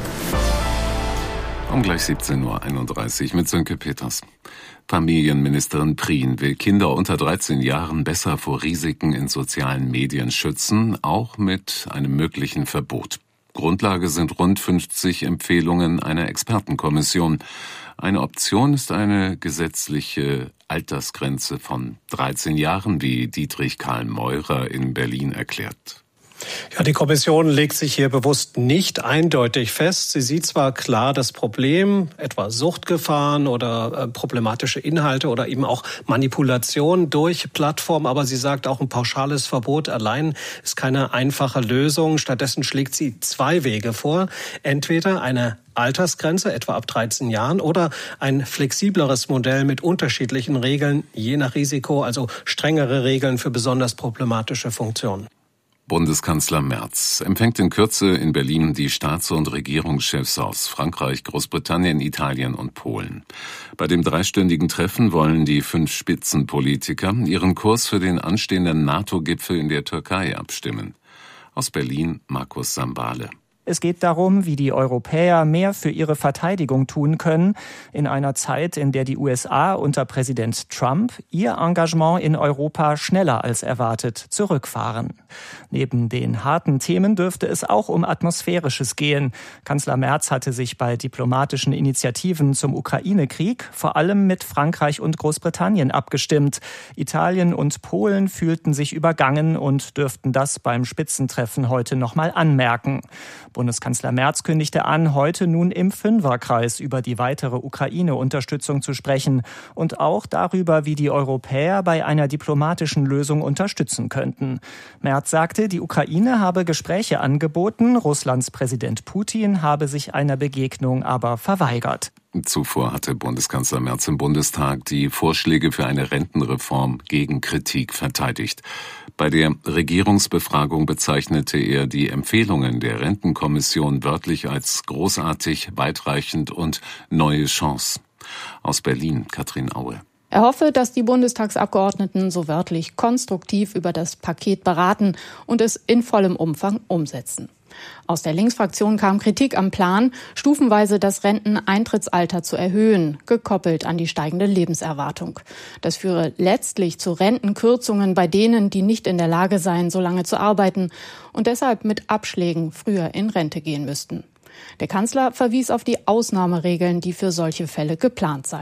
Um gleich siebzehn Uhr einunddreißig mit Sönke Peters. Familienministerin Prien will Kinder unter dreizehn Jahren besser vor Risiken in sozialen Medien schützen, auch mit einem möglichen Verbot. Grundlage sind rund fünfzig Empfehlungen einer Expertenkommission. Eine Option ist eine gesetzliche Altersgrenze von dreizehn Jahren, wie Dietrich Karl Meurer in Berlin erklärt. Ja, die Kommission legt sich hier bewusst nicht eindeutig fest. Sie sieht zwar klar das Problem, etwa Suchtgefahren oder äh, problematische Inhalte oder eben auch Manipulation durch Plattformen, aber sie sagt, auch ein pauschales Verbot allein ist keine einfache Lösung. Stattdessen schlägt sie zwei Wege vor. Entweder eine Altersgrenze, etwa ab dreizehn Jahren, oder ein flexibleres Modell mit unterschiedlichen Regeln, je nach Risiko, also strengere Regeln für besonders problematische Funktionen. Bundeskanzler Merz empfängt in Kürze in Berlin die Staats- und Regierungschefs aus Frankreich, Großbritannien, Italien und Polen. Bei dem dreistündigen Treffen wollen die fünf Spitzenpolitiker ihren Kurs für den anstehenden NATO-Gipfel in der Türkei abstimmen. Aus Berlin Markus Sambale. Es geht darum, wie die Europäer mehr für ihre Verteidigung tun können, in einer Zeit, in der die U S A unter Präsident Trump ihr Engagement in Europa schneller als erwartet zurückfahren. Neben den harten Themen dürfte es auch um Atmosphärisches gehen. Kanzler Merz hatte sich bei diplomatischen Initiativen zum Ukraine-Krieg vor allem mit Frankreich und Großbritannien abgestimmt. Italien und Polen fühlten sich übergangen und dürften das beim Spitzentreffen heute nochmal anmerken. Bundeskanzler Merz kündigte an, heute nun im Fünferkreis über die weitere Ukraine-Unterstützung zu sprechen und auch darüber, wie die Europäer bei einer diplomatischen Lösung unterstützen könnten. Merz sagte, die Ukraine habe Gespräche angeboten, Russlands Präsident Putin habe sich einer Begegnung aber verweigert. Zuvor hatte Bundeskanzler Merz im Bundestag die Vorschläge für eine Rentenreform gegen Kritik verteidigt. Bei der Regierungsbefragung bezeichnete er die Empfehlungen der Rentenkommission wörtlich als großartig, weitreichend und neue Chance. Aus Berlin, Katrin Aue. Er hoffe, dass die Bundestagsabgeordneten so wörtlich konstruktiv über das Paket beraten und es in vollem Umfang umsetzen. Aus der Linksfraktion kam Kritik am Plan, stufenweise das Renteneintrittsalter zu erhöhen, gekoppelt an die steigende Lebenserwartung. Das führe letztlich zu Rentenkürzungen bei denen, die nicht in der Lage seien, so lange zu arbeiten und deshalb mit Abschlägen früher in Rente gehen müssten. Der Kanzler verwies auf die Ausnahmeregeln, die für solche Fälle geplant seien.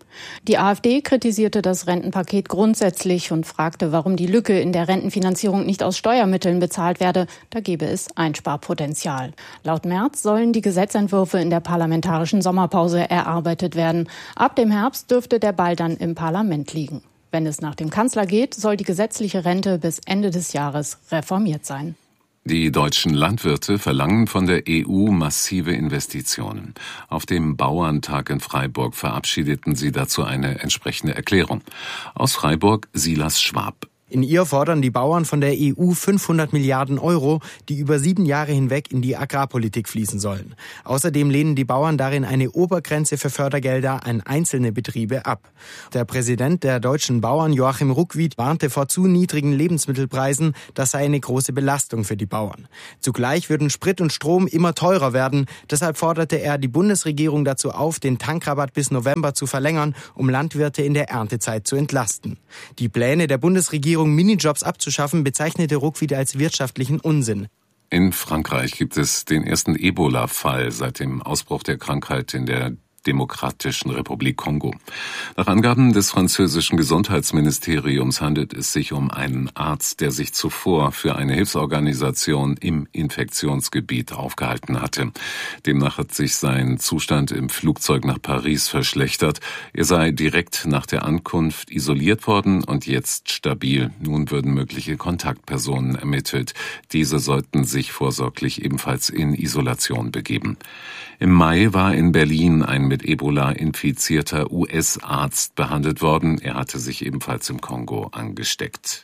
Die AfD kritisierte das Rentenpaket grundsätzlich und fragte, warum die Lücke in der Rentenfinanzierung nicht aus Steuermitteln bezahlt werde. Da gebe es Einsparpotenzial. Laut Merz sollen die Gesetzentwürfe in der parlamentarischen Sommerpause erarbeitet werden. Ab dem Herbst dürfte der Ball dann im Parlament liegen. Wenn es nach dem Kanzler geht, soll die gesetzliche Rente bis Ende des Jahres reformiert sein. Die deutschen Landwirte verlangen von der E U massive Investitionen. Auf dem Bauerntag in Freiburg verabschiedeten sie dazu eine entsprechende Erklärung. Aus Freiburg Silas Schwab. In ihr fordern die Bauern von der E U fünfhundert Milliarden Euro, die über sieben Jahre hinweg in die Agrarpolitik fließen sollen. Außerdem lehnen die Bauern darin eine Obergrenze für Fördergelder an einzelne Betriebe ab. Der Präsident der deutschen Bauern, Joachim Ruckwied, warnte vor zu niedrigen Lebensmittelpreisen. Das sei eine große Belastung für die Bauern. Zugleich würden Sprit und Strom immer teurer werden. Deshalb forderte er die Bundesregierung dazu auf, den Tankrabatt bis November zu verlängern, um Landwirte in der Erntezeit zu entlasten. Die Pläne der Bundesregierung, Minijobs abzuschaffen, bezeichnete Ruckwied als wirtschaftlichen Unsinn. In Frankreich gibt es den ersten Ebola-Fall seit dem Ausbruch der Krankheit in der Demokratischen Republik Kongo. Nach Angaben des französischen Gesundheitsministeriums handelt es sich um einen Arzt, der sich zuvor für eine Hilfsorganisation im Infektionsgebiet aufgehalten hatte. Demnach hat sich sein Zustand im Flugzeug nach Paris verschlechtert. Er sei direkt nach der Ankunft isoliert worden und jetzt stabil. Nun würden mögliche Kontaktpersonen ermittelt. Diese sollten sich vorsorglich ebenfalls in Isolation begeben. Im Mai war in Berlin ein mit Ebola infizierter U S-Arzt behandelt worden. Er hatte sich ebenfalls im Kongo angesteckt.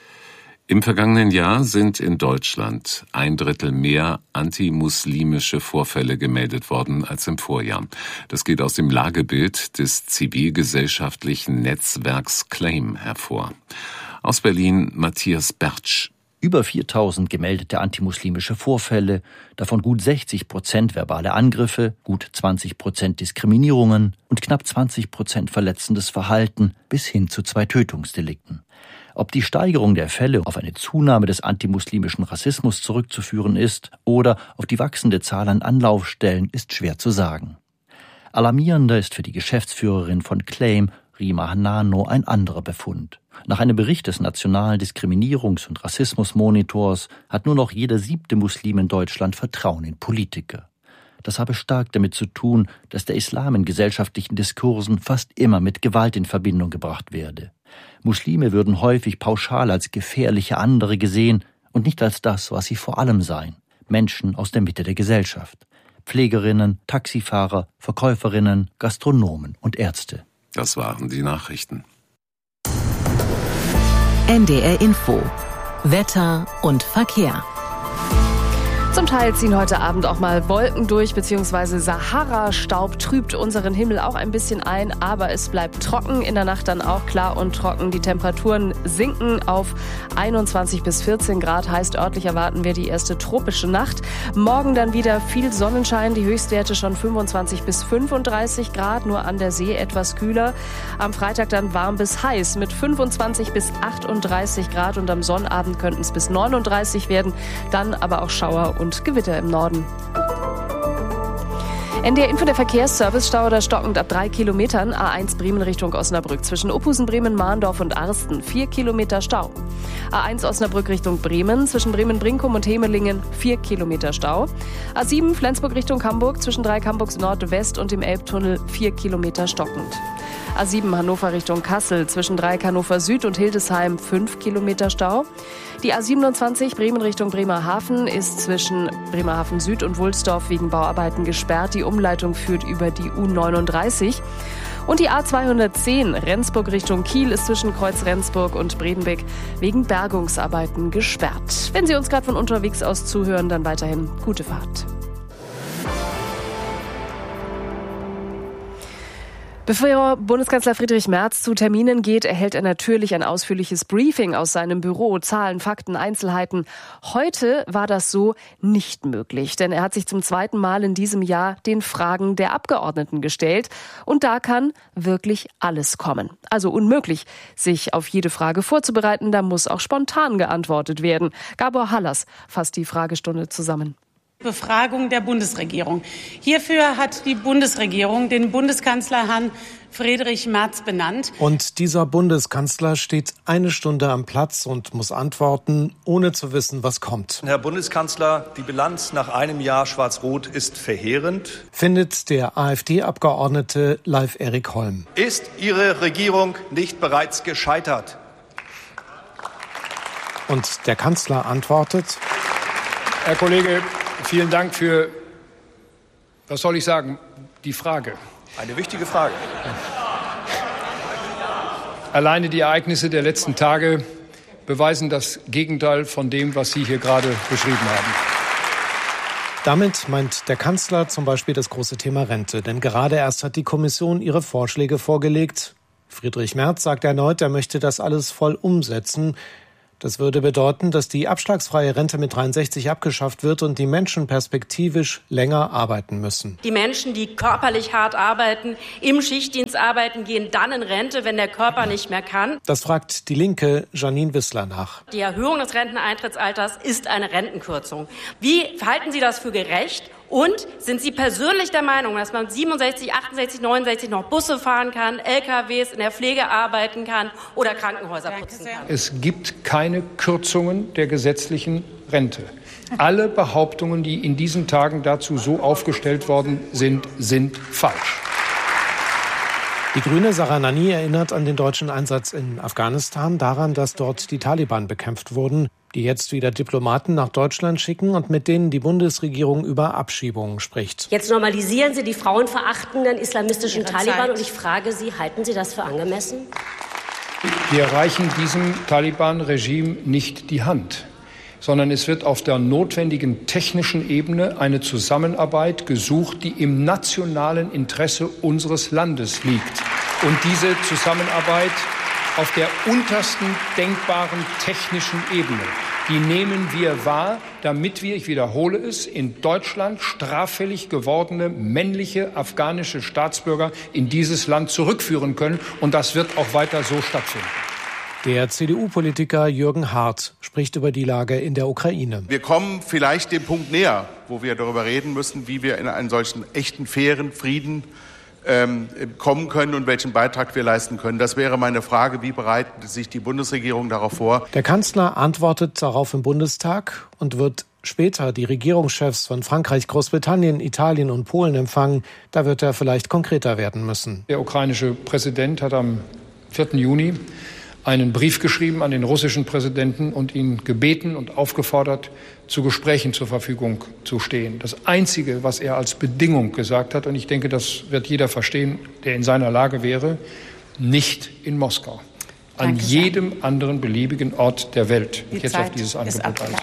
Im vergangenen Jahr sind in Deutschland ein Drittel mehr antimuslimische Vorfälle gemeldet worden als im Vorjahr. Das geht aus dem Lagebild des zivilgesellschaftlichen Netzwerks Claim hervor. Aus Berlin Matthias Bertsch. Über viertausend gemeldete antimuslimische Vorfälle, davon gut sechzig Prozent verbale Angriffe, gut zwanzig Prozent Diskriminierungen und knapp zwanzig Prozent verletzendes Verhalten bis hin zu zwei Tötungsdelikten. Ob die Steigerung der Fälle auf eine Zunahme des antimuslimischen Rassismus zurückzuführen ist oder auf die wachsende Zahl an Anlaufstellen, ist schwer zu sagen. Alarmierender ist für die Geschäftsführerin von Claim, Rima Hanano, ein anderer Befund. Nach einem Bericht des Nationalen Diskriminierungs- und Rassismusmonitors hat nur noch jeder siebte Muslim in Deutschland Vertrauen in Politiker. Das habe stark damit zu tun, dass der Islam in gesellschaftlichen Diskursen fast immer mit Gewalt in Verbindung gebracht werde. Muslime würden häufig pauschal als gefährliche andere gesehen und nicht als das, was sie vor allem seien: Menschen aus der Mitte der Gesellschaft. Pflegerinnen, Taxifahrer, Verkäuferinnen, Gastronomen und Ärzte. Das waren die Nachrichten. N D R Info. Wetter und Verkehr. Zum Teil ziehen heute Abend auch mal Wolken durch, beziehungsweise Sahara-Staub trübt unseren Himmel auch ein bisschen ein, aber es bleibt trocken, in der Nacht dann auch klar und trocken. Die Temperaturen sinken auf einundzwanzig bis vierzehn Grad, heißt örtlich erwarten wir die erste tropische Nacht. Morgen dann wieder viel Sonnenschein, die Höchstwerte schon fünfundzwanzig bis fünfunddreißig Grad, nur an der See etwas kühler. Am Freitag dann warm bis heiß mit fünfundzwanzig bis achtunddreißig Grad und am Sonnabend könnten es bis neununddreißig werden, dann aber auch Schauer und Gewitter im Norden. N D R Info, der Verkehrsservice, Stau oder stockend ab drei Kilometern. A eins Bremen Richtung Osnabrück zwischen Uphusen, Bremen, Mahndorf und Arsten. Vier Kilometer Stau. A eins Osnabrück Richtung Bremen zwischen Bremen-Brinkum und Hemelingen. Vier Kilometer Stau. A sieben Flensburg Richtung Hamburg zwischen Dreikamburgs Nordwest und dem Elbtunnel. Vier Kilometer stockend. A sieben Hannover Richtung Kassel zwischen Dreieck Hannover Süd und Hildesheim. Fünf Kilometer Stau. Die A siebenundzwanzig Bremen Richtung Bremerhaven ist zwischen Bremerhaven Süd und Wulsdorf wegen Bauarbeiten gesperrt. Die Umleitung führt über die U neununddreißig. Und die A zweihundertzehn Rendsburg Richtung Kiel ist zwischen Kreuz Rendsburg und Bredenbeck wegen Bergungsarbeiten gesperrt. Wenn Sie uns gerade von unterwegs aus zuhören, dann weiterhin gute Fahrt. Bevor Bundeskanzler Friedrich Merz zu Terminen geht, erhält er natürlich ein ausführliches Briefing aus seinem Büro. Zahlen, Fakten, Einzelheiten. Heute war das so nicht möglich, denn er hat sich zum zweiten Mal in diesem Jahr den Fragen der Abgeordneten gestellt. Und da kann wirklich alles kommen. Also unmöglich, sich auf jede Frage vorzubereiten. Da muss auch spontan geantwortet werden. Gabor Hallas fasst die Fragestunde zusammen. Befragung der Bundesregierung. Hierfür hat die Bundesregierung den Bundeskanzler Herrn Friedrich Merz benannt. Und dieser Bundeskanzler steht eine Stunde am Platz und muss antworten, ohne zu wissen, was kommt. Herr Bundeskanzler, die Bilanz nach einem Jahr Schwarz-Rot ist verheerend, findet der AfD-Abgeordnete Leif Erik Holm. Ist Ihre Regierung nicht bereits gescheitert? Und der Kanzler antwortet: Herr Kollege, vielen Dank für, was soll ich sagen, die Frage. Eine wichtige Frage. Alleine die Ereignisse der letzten Tage beweisen das Gegenteil von dem, was Sie hier gerade beschrieben haben. Damit meint der Kanzler zum Beispiel das große Thema Rente. Denn gerade erst hat die Kommission ihre Vorschläge vorgelegt. Friedrich Merz sagt erneut, er möchte das alles voll umsetzen. Das würde bedeuten, dass die abschlagsfreie Rente mit dreiundsechzig abgeschafft wird und die Menschen perspektivisch länger arbeiten müssen. Die Menschen, die körperlich hart arbeiten, im Schichtdienst arbeiten, gehen dann in Rente, wenn der Körper nicht mehr kann. Das fragt die Linke Janine Wissler nach. Die Erhöhung des Renteneintrittsalters ist eine Rentenkürzung. Wie halten Sie das für gerecht? Und sind Sie persönlich der Meinung, dass man siebenundsechzig, achtundsechzig, neunundsechzig noch Busse fahren kann, L K Ws in der Pflege arbeiten kann oder Krankenhäuser putzen kann? Es gibt keine Kürzungen der gesetzlichen Rente. Alle Behauptungen, die in diesen Tagen dazu so aufgestellt worden sind, sind falsch. Die Grüne Sarah Nanni erinnert an den deutschen Einsatz in Afghanistan, daran, dass dort die Taliban bekämpft wurden, die jetzt wieder Diplomaten nach Deutschland schicken und mit denen die Bundesregierung über Abschiebungen spricht. Jetzt normalisieren Sie die frauenverachtenden islamistischen Ihre Taliban Zeit. Und ich frage Sie, halten Sie das für angemessen? Wir reichen diesem Taliban-Regime nicht die Hand, sondern es wird auf der notwendigen technischen Ebene eine Zusammenarbeit gesucht, die im nationalen Interesse unseres Landes liegt. Und diese Zusammenarbeit auf der untersten denkbaren technischen Ebene, die nehmen wir wahr, damit wir, ich wiederhole es, in Deutschland straffällig gewordene männliche afghanische Staatsbürger in dieses Land zurückführen können. Und das wird auch weiter so stattfinden. Der C D U-Politiker Jürgen Hart spricht über die Lage in der Ukraine. Wir kommen vielleicht dem Punkt näher, wo wir darüber reden müssen, wie wir in einen solchen echten, fairen Frieden ähm, kommen können und welchen Beitrag wir leisten können. Das wäre meine Frage. Wie bereitet sich die Bundesregierung darauf vor? Der Kanzler antwortet darauf im Bundestag und wird später die Regierungschefs von Frankreich, Großbritannien, Italien und Polen empfangen. Da wird er vielleicht konkreter werden müssen. Der ukrainische Präsident hat am vierten Juni einen Brief geschrieben an den russischen Präsidenten und ihn gebeten und aufgefordert, zu Gesprächen zur Verfügung zu stehen. Das Einzige, was er als Bedingung gesagt hat, und ich denke, das wird jeder verstehen, der in seiner Lage wäre, nicht in Moskau. An Danke jedem sehr. anderen beliebigen Ort der Welt. Die jetzt Zeit auf dieses Angebot einzugehen.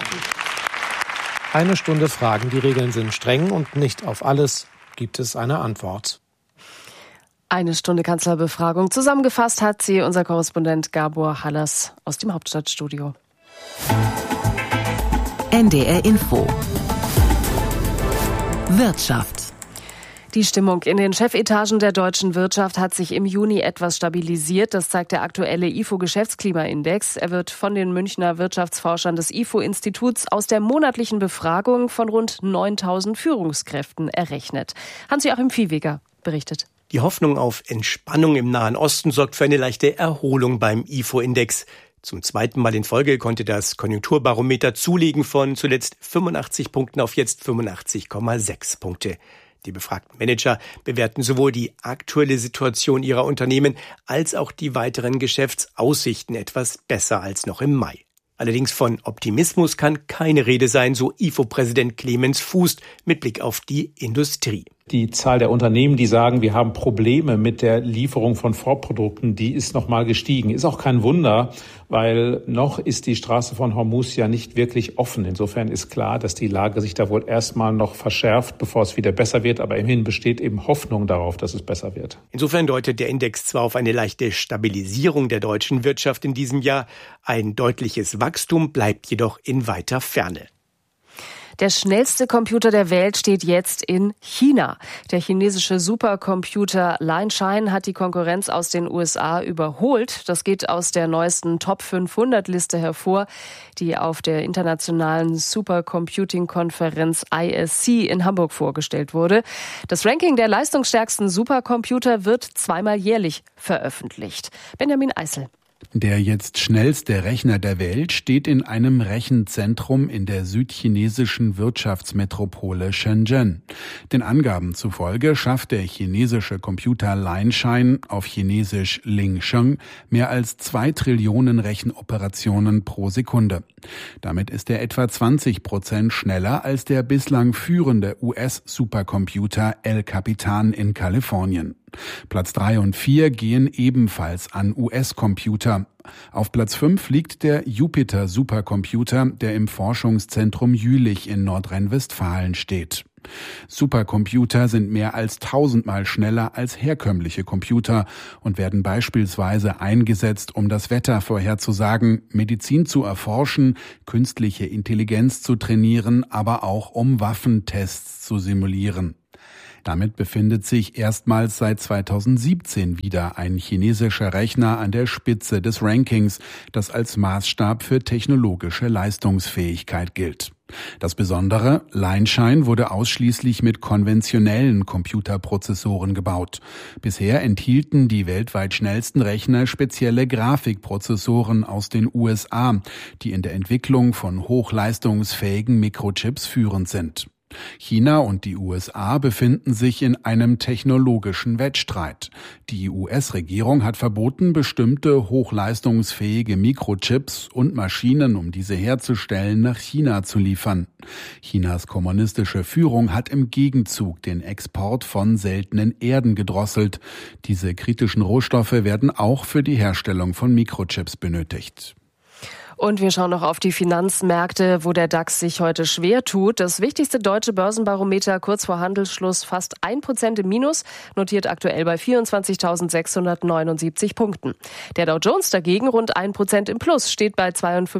Eine Stunde Fragen. Die Regeln sind streng und nicht auf alles gibt es eine Antwort. Eine Stunde Kanzlerbefragung. Zusammengefasst hat sie unser Korrespondent Gabor Hallas aus dem Hauptstadtstudio. N D R Info. Wirtschaft. Die Stimmung in den Chefetagen der deutschen Wirtschaft hat sich im Juni etwas stabilisiert. Das zeigt der aktuelle I F O-Geschäftsklimaindex. Er wird von den Münchner Wirtschaftsforschern des I F O-Instituts aus der monatlichen Befragung von rund neuntausend Führungskräften errechnet. Hans-Joachim Viehweger berichtet. Die Hoffnung auf Entspannung im Nahen Osten sorgt für eine leichte Erholung beim I F O-Index. Zum zweiten Mal in Folge konnte das Konjunkturbarometer zulegen von zuletzt fünfundachtzig Punkten auf jetzt fünfundachtzig Komma sechs Punkte. Die befragten Manager bewerten sowohl die aktuelle Situation ihrer Unternehmen als auch die weiteren Geschäftsaussichten etwas besser als noch im Mai. Allerdings von Optimismus kann keine Rede sein, so I F O-Präsident Clemens Fuß mit Blick auf die Industrie. Die Zahl der Unternehmen, die sagen, wir haben Probleme mit der Lieferung von Vorprodukten, die ist nochmal gestiegen. Ist auch kein Wunder, weil noch ist die Straße von Hormuz ja nicht wirklich offen. Insofern ist klar, dass die Lage sich da wohl erstmal noch verschärft, bevor es wieder besser wird. Aber immerhin besteht eben Hoffnung darauf, dass es besser wird. Insofern deutet der Index zwar auf eine leichte Stabilisierung der deutschen Wirtschaft in diesem Jahr, ein deutliches Wachstum bleibt jedoch in weiter Ferne. Der schnellste Computer der Welt steht jetzt in China. Der chinesische Supercomputer Lianshine hat die Konkurrenz aus den U S A überholt. Das geht aus der neuesten Top fünfhundert Liste hervor, die auf der internationalen Supercomputing-Konferenz I S C in Hamburg vorgestellt wurde. Das Ranking der leistungsstärksten Supercomputer wird zweimal jährlich veröffentlicht. Benjamin Eisel. Der jetzt schnellste Rechner der Welt steht in einem Rechenzentrum in der südchinesischen Wirtschaftsmetropole Shenzhen. Den Angaben zufolge schafft der chinesische Computer Lianshine, auf Chinesisch Lingsheng, mehr als zwei Trillionen Rechenoperationen pro Sekunde. Damit ist er etwa zwanzig Prozent schneller als der bislang führende U S-Supercomputer El Capitan in Kalifornien. Platz drei und vier gehen ebenfalls an U S-Computer. Auf Platz fünf liegt der Jupiter-Supercomputer, der im Forschungszentrum Jülich in Nordrhein-Westfalen steht. Supercomputer sind mehr als tausendmal schneller als herkömmliche Computer und werden beispielsweise eingesetzt, um das Wetter vorherzusagen, Medizin zu erforschen, künstliche Intelligenz zu trainieren, aber auch um Waffentests zu simulieren. Damit befindet sich erstmals seit zweitausendsiebzehn wieder ein chinesischer Rechner an der Spitze des Rankings, das als Maßstab für technologische Leistungsfähigkeit gilt. Das Besondere, Lianshine wurde ausschließlich mit konventionellen Computerprozessoren gebaut. Bisher enthielten die weltweit schnellsten Rechner spezielle Grafikprozessoren aus den U S A, die in der Entwicklung von hochleistungsfähigen Mikrochips führend sind. China und die U S A befinden sich in einem technologischen Wettstreit. Die U S-Regierung hat verboten, bestimmte hochleistungsfähige Mikrochips und Maschinen, um diese herzustellen, nach China zu liefern. Chinas kommunistische Führung hat im Gegenzug den Export von seltenen Erden gedrosselt. Diese kritischen Rohstoffe werden auch für die Herstellung von Mikrochips benötigt. Und wir schauen noch auf die Finanzmärkte, wo der DAX sich heute schwer tut. Das wichtigste deutsche Börsenbarometer kurz vor Handelsschluss fast ein Prozent im Minus, notiert aktuell bei vierundzwanzigtausendsechshundertneunundsiebzig Punkten. Der Dow Jones dagegen rund ein Prozent im Plus, steht bei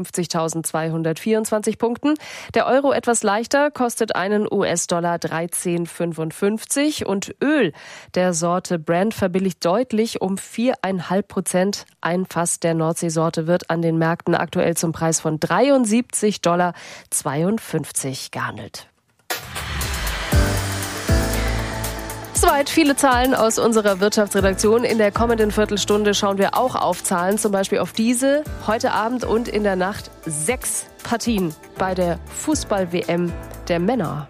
zweiundfünfzigtausendzweihundertvierundzwanzig Punkten. Der Euro etwas leichter, kostet einen U S-Dollar dreizehn fünfundfünfzig und Öl der Sorte Brent verbilligt deutlich um vier Komma fünf Prozent. Ein Fass der Nordseesorte wird an den Märkten aktuell zum Preis von dreiundsiebzig Komma zweiundfünfzig Dollar gehandelt. Soweit viele Zahlen aus unserer Wirtschaftsredaktion. In der kommenden Viertelstunde schauen wir auch auf Zahlen, zum Beispiel auf diese. Heute Abend und in der Nacht sechs Partien bei der Fußball-W M der Männer.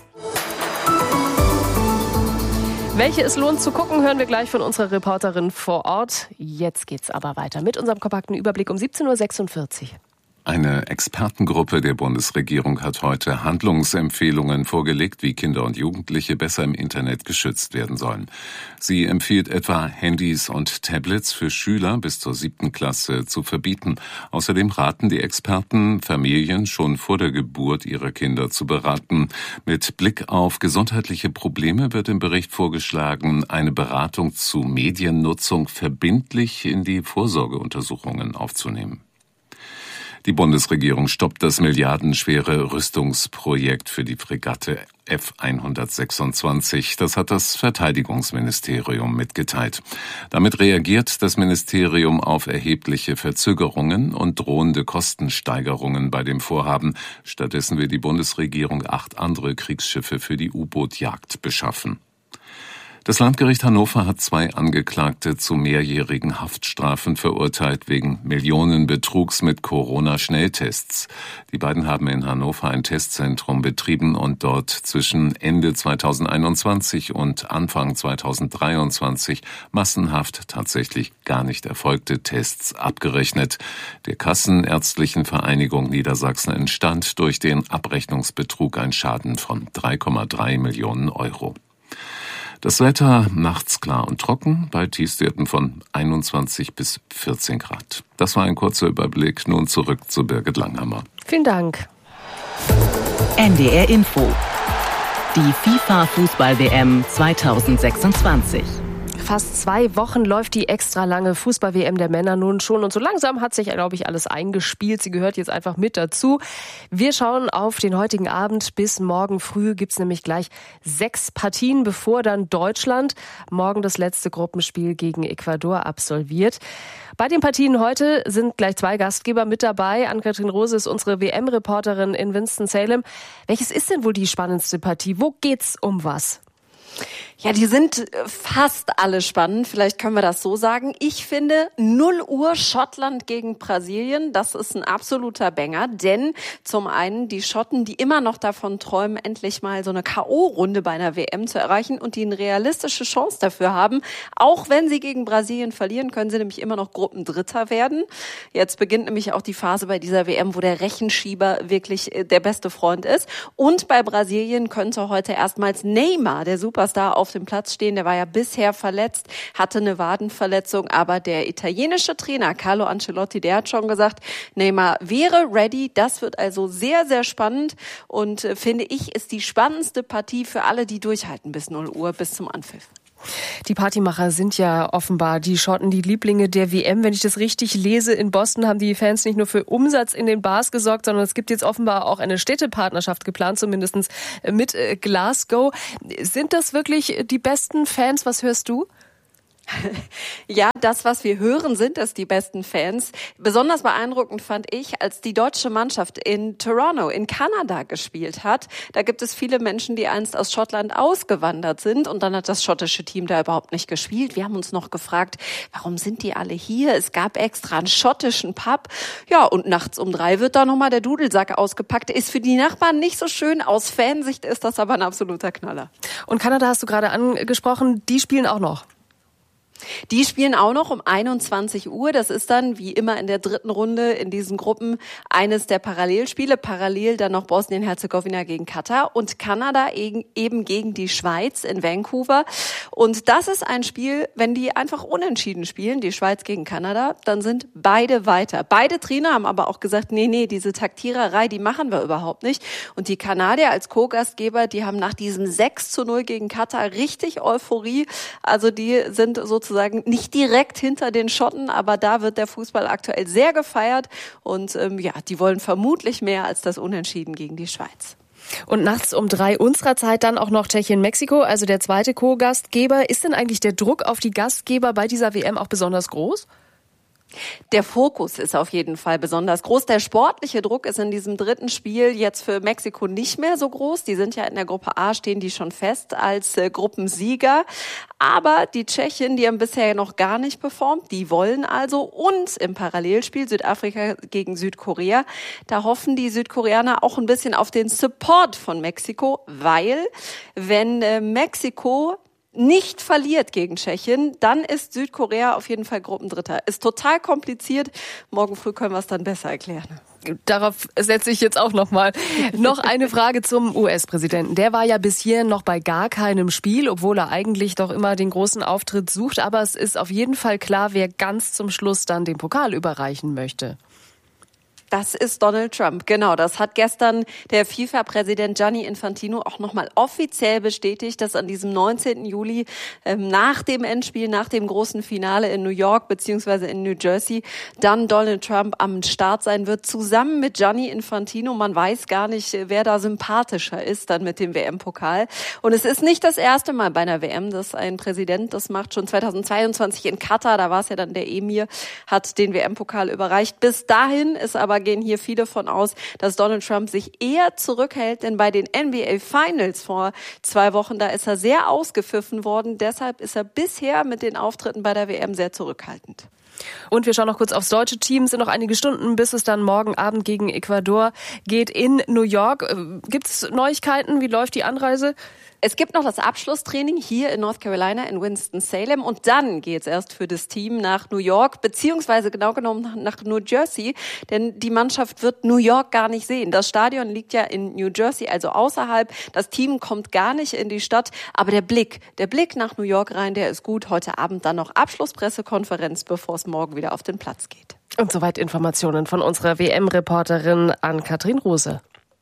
Welche es lohnt zu gucken, hören wir gleich von unserer Reporterin vor Ort. Jetzt geht's aber weiter mit unserem kompakten Überblick um siebzehn Uhr sechsundvierzig. Eine Expertengruppe der Bundesregierung hat heute Handlungsempfehlungen vorgelegt, wie Kinder und Jugendliche besser im Internet geschützt werden sollen. Sie empfiehlt etwa, Handys und Tablets für Schüler bis zur siebten Klasse zu verbieten. Außerdem raten die Experten, Familien schon vor der Geburt ihrer Kinder zu beraten. Mit Blick auf gesundheitliche Probleme wird im Bericht vorgeschlagen, eine Beratung zu Mediennutzung verbindlich in die Vorsorgeuntersuchungen aufzunehmen. Die Bundesregierung stoppt das milliardenschwere Rüstungsprojekt für die Fregatte F hundertsechsundzwanzig. Das hat das Verteidigungsministerium mitgeteilt. Damit reagiert das Ministerium auf erhebliche Verzögerungen und drohende Kostensteigerungen bei dem Vorhaben. Stattdessen will die Bundesregierung acht andere Kriegsschiffe für die U-Boot-Jagd beschaffen. Das Landgericht Hannover hat zwei Angeklagte zu mehrjährigen Haftstrafen verurteilt wegen Millionenbetrugs mit Corona-Schnelltests. Die beiden haben in Hannover ein Testzentrum betrieben und dort zwischen Ende zweitausendeinundzwanzig und Anfang zweitausenddreiundzwanzig massenhaft tatsächlich gar nicht erfolgte Tests abgerechnet. Der Kassenärztlichen Vereinigung Niedersachsen entstand durch den Abrechnungsbetrug ein Schaden von drei Komma drei Millionen Euro. Das Wetter nachts klar und trocken, bei Tiefstwerten von einundzwanzig bis vierzehn Grad. Das war ein kurzer Überblick. Nun zurück zu Birgit Langhammer. Vielen Dank. N D R Info. Die FIFA-Fußball-W M zweitausendsechsundzwanzig. fast zwei Wochen läuft die extra lange Fußball-W M der Männer nun schon. Und so langsam hat sich, glaube ich, alles eingespielt. Sie gehört jetzt einfach mit dazu. Wir schauen auf den heutigen Abend. Bis morgen früh gibt's nämlich gleich sechs Partien, bevor dann Deutschland morgen das letzte Gruppenspiel gegen Ecuador absolviert. Bei den Partien heute sind gleich zwei Gastgeber mit dabei. Ann-Kathrin Rose ist unsere W M-Reporterin in Winston-Salem. Welches ist denn wohl die spannendste Partie? Wo geht's um was? Ja, die sind fast alle spannend. Vielleicht können wir das so sagen. Ich finde null Uhr Schottland gegen Brasilien. Das ist ein absoluter Banger. Denn zum einen die Schotten, die immer noch davon träumen, endlich mal so eine K O-Runde bei einer W M zu erreichen und die eine realistische Chance dafür haben. Auch wenn sie gegen Brasilien verlieren, können sie nämlich immer noch Gruppendritter werden. Jetzt beginnt nämlich auch die Phase bei dieser W M, wo der Rechenschieber wirklich der beste Freund ist. Und bei Brasilien könnte heute erstmals Neymar, der Superstar, auf dem Platz stehen. Der war ja bisher verletzt, hatte eine Wadenverletzung, aber der italienische Trainer Carlo Ancelotti, der hat schon gesagt, Neymar wäre ready. Das wird also sehr, sehr spannend und äh, finde ich, ist die spannendste Partie für alle, die durchhalten bis null Uhr, bis zum Anpfiff. Die Partymacher sind ja offenbar die Schotten, die Lieblinge der W M. Wenn ich das richtig lese, in Boston haben die Fans nicht nur für Umsatz in den Bars gesorgt, sondern es gibt jetzt offenbar auch eine Städtepartnerschaft geplant, zumindest mit Glasgow. Sind das wirklich die besten Fans? Was hörst du? Ja, das, was wir hören, sind es die besten Fans. Besonders beeindruckend fand ich, als die deutsche Mannschaft in Toronto in Kanada gespielt hat. Da gibt es viele Menschen, die einst aus Schottland ausgewandert sind und dann hat das schottische Team da überhaupt nicht gespielt. Wir haben uns noch gefragt, warum sind die alle hier? Es gab extra einen schottischen Pub. Ja, und nachts um drei wird da nochmal der Dudelsack ausgepackt. Ist für die Nachbarn nicht so schön. Aus Fansicht ist das aber ein absoluter Knaller. Und Kanada hast du gerade angesprochen, die spielen auch noch. Die spielen auch noch um einundzwanzig Uhr. Das ist dann, wie immer in der dritten Runde in diesen Gruppen, eines der Parallelspiele. Parallel dann noch Bosnien-Herzegowina gegen Katar und Kanada eben gegen die Schweiz in Vancouver. Und das ist ein Spiel, wenn die einfach unentschieden spielen, die Schweiz gegen Kanada, dann sind beide weiter. Beide Trainer haben aber auch gesagt, nee, nee, diese Taktiererei, die machen wir überhaupt nicht. Und die Kanadier als Co-Gastgeber, die haben nach diesem sechs zu null gegen Katar richtig Euphorie. Also die sind sozusagen sozusagen nicht direkt hinter den Schotten, aber da wird der Fußball aktuell sehr gefeiert und ähm, ja, die wollen vermutlich mehr als das Unentschieden gegen die Schweiz. Und nachts um drei unserer Zeit dann auch noch Tschechien-Mexiko, also der zweite Co-Gastgeber. Ist denn eigentlich der Druck auf die Gastgeber bei dieser W M auch besonders groß? Der Fokus ist auf jeden Fall besonders groß. Der sportliche Druck ist in diesem dritten Spiel jetzt für Mexiko nicht mehr so groß. Die sind ja in der Gruppe A, stehen die schon fest als äh, Gruppensieger. Aber die Tschechen, die haben bisher noch gar nicht performt, die wollen also. Und im Parallelspiel Südafrika gegen Südkorea, da hoffen die Südkoreaner auch ein bisschen auf den Support von Mexiko, weil wenn äh, Mexiko nicht verliert gegen Tschechien, dann ist Südkorea auf jeden Fall Gruppendritter. Ist total kompliziert. Morgen früh können wir es dann besser erklären. Darauf setze ich jetzt auch noch mal. Noch eine Frage zum U S-Präsidenten. Der war ja bis hierhin noch bei gar keinem Spiel, obwohl er eigentlich doch immer den großen Auftritt sucht. Aber es ist auf jeden Fall klar, wer ganz zum Schluss dann den Pokal überreichen möchte. Das ist Donald Trump, genau. Das hat gestern der FIFA-Präsident Gianni Infantino auch nochmal offiziell bestätigt, dass an diesem neunzehnten Juli ähm, nach dem Endspiel, nach dem großen Finale in New York beziehungsweise in New Jersey, dann Donald Trump am Start sein wird, zusammen mit Gianni Infantino. Man weiß gar nicht, wer da sympathischer ist dann mit dem W M-Pokal. Und es ist nicht das erste Mal bei einer W M, dass ein Präsident das macht. Schon zweitausendzweiundzwanzig in Katar, da war es ja dann der Emir, hat den W M-Pokal überreicht. Bis dahin ist aber gehen hier viele von aus, dass Donald Trump sich eher zurückhält, denn bei den N B A Finals vor zwei Wochen, da ist er sehr ausgepfiffen worden. Deshalb ist er bisher mit den Auftritten bei der W M sehr zurückhaltend. Und wir schauen noch kurz aufs deutsche Team. Es sind noch einige Stunden, bis es dann morgen Abend gegen Ecuador geht in New York. Gibt es Neuigkeiten? Wie läuft die Anreise? Es gibt noch das Abschlusstraining hier in North Carolina in Winston-Salem und dann geht's erst für das Team nach New York, beziehungsweise genau genommen nach New Jersey, denn die Mannschaft wird New York gar nicht sehen. Das Stadion liegt ja in New Jersey, also außerhalb. Das Team kommt gar nicht in die Stadt, aber der Blick, der Blick nach New York rein, der ist gut. Heute Abend dann noch Abschlusspressekonferenz, bevor es morgen wieder auf den Platz geht. Und soweit Informationen von unserer W M-Reporterin Ann-Kathrin Rose.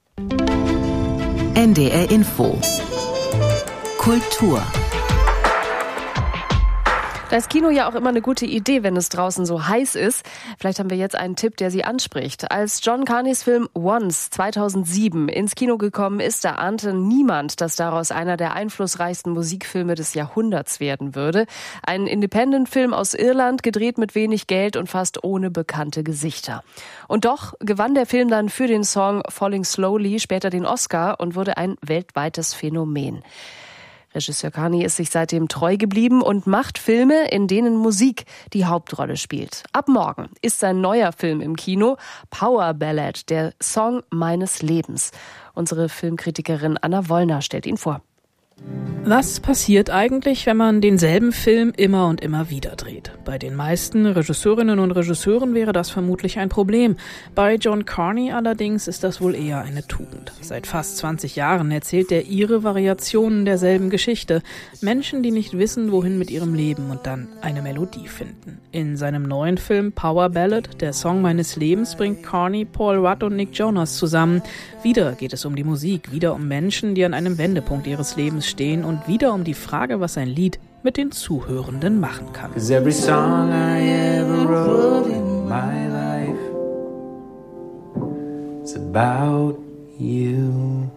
N D R Info Kultur. Da ist Kino ja auch immer eine gute Idee, wenn es draußen so heiß ist. Vielleicht haben wir jetzt einen Tipp, der Sie anspricht. Als John Carneys Film Once zweitausendsieben ins Kino gekommen ist, da ahnte niemand, dass daraus einer der einflussreichsten Musikfilme des Jahrhunderts werden würde. Ein Independent-Film aus Irland, gedreht mit wenig Geld und fast ohne bekannte Gesichter. Und doch gewann der Film dann für den Song Falling Slowly später den Oscar und wurde ein weltweites Phänomen. Regisseur Carney ist sich seitdem treu geblieben und macht Filme, in denen Musik die Hauptrolle spielt. Ab morgen ist sein neuer Film im Kino, Power Ballad, der Song meines Lebens. Unsere Filmkritikerin Anna Wollner stellt ihn vor. Was passiert eigentlich, wenn man denselben Film immer und immer wieder dreht? Bei den meisten Regisseurinnen und Regisseuren wäre das vermutlich ein Problem. Bei John Carney allerdings ist das wohl eher eine Tugend. Seit fast zwanzig Jahren erzählt er ihre Variationen derselben Geschichte. Menschen, die nicht wissen, wohin mit ihrem Leben und dann eine Melodie finden. In seinem neuen Film Power Ballad, der Song meines Lebens, bringt Carney Paul Rudd und Nick Jonas zusammen. Wieder geht es um die Musik, wieder um Menschen, die an einem Wendepunkt ihres Lebens stehen und wieder um die Frage, was ein Lied mit den Zuhörenden machen kann. Every song I ever wrote in my life, it's about you.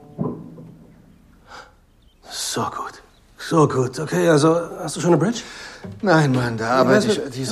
So gut, so gut. Okay, also hast du schon eine Bridge? Nein, Mann, da arbeite ich. Die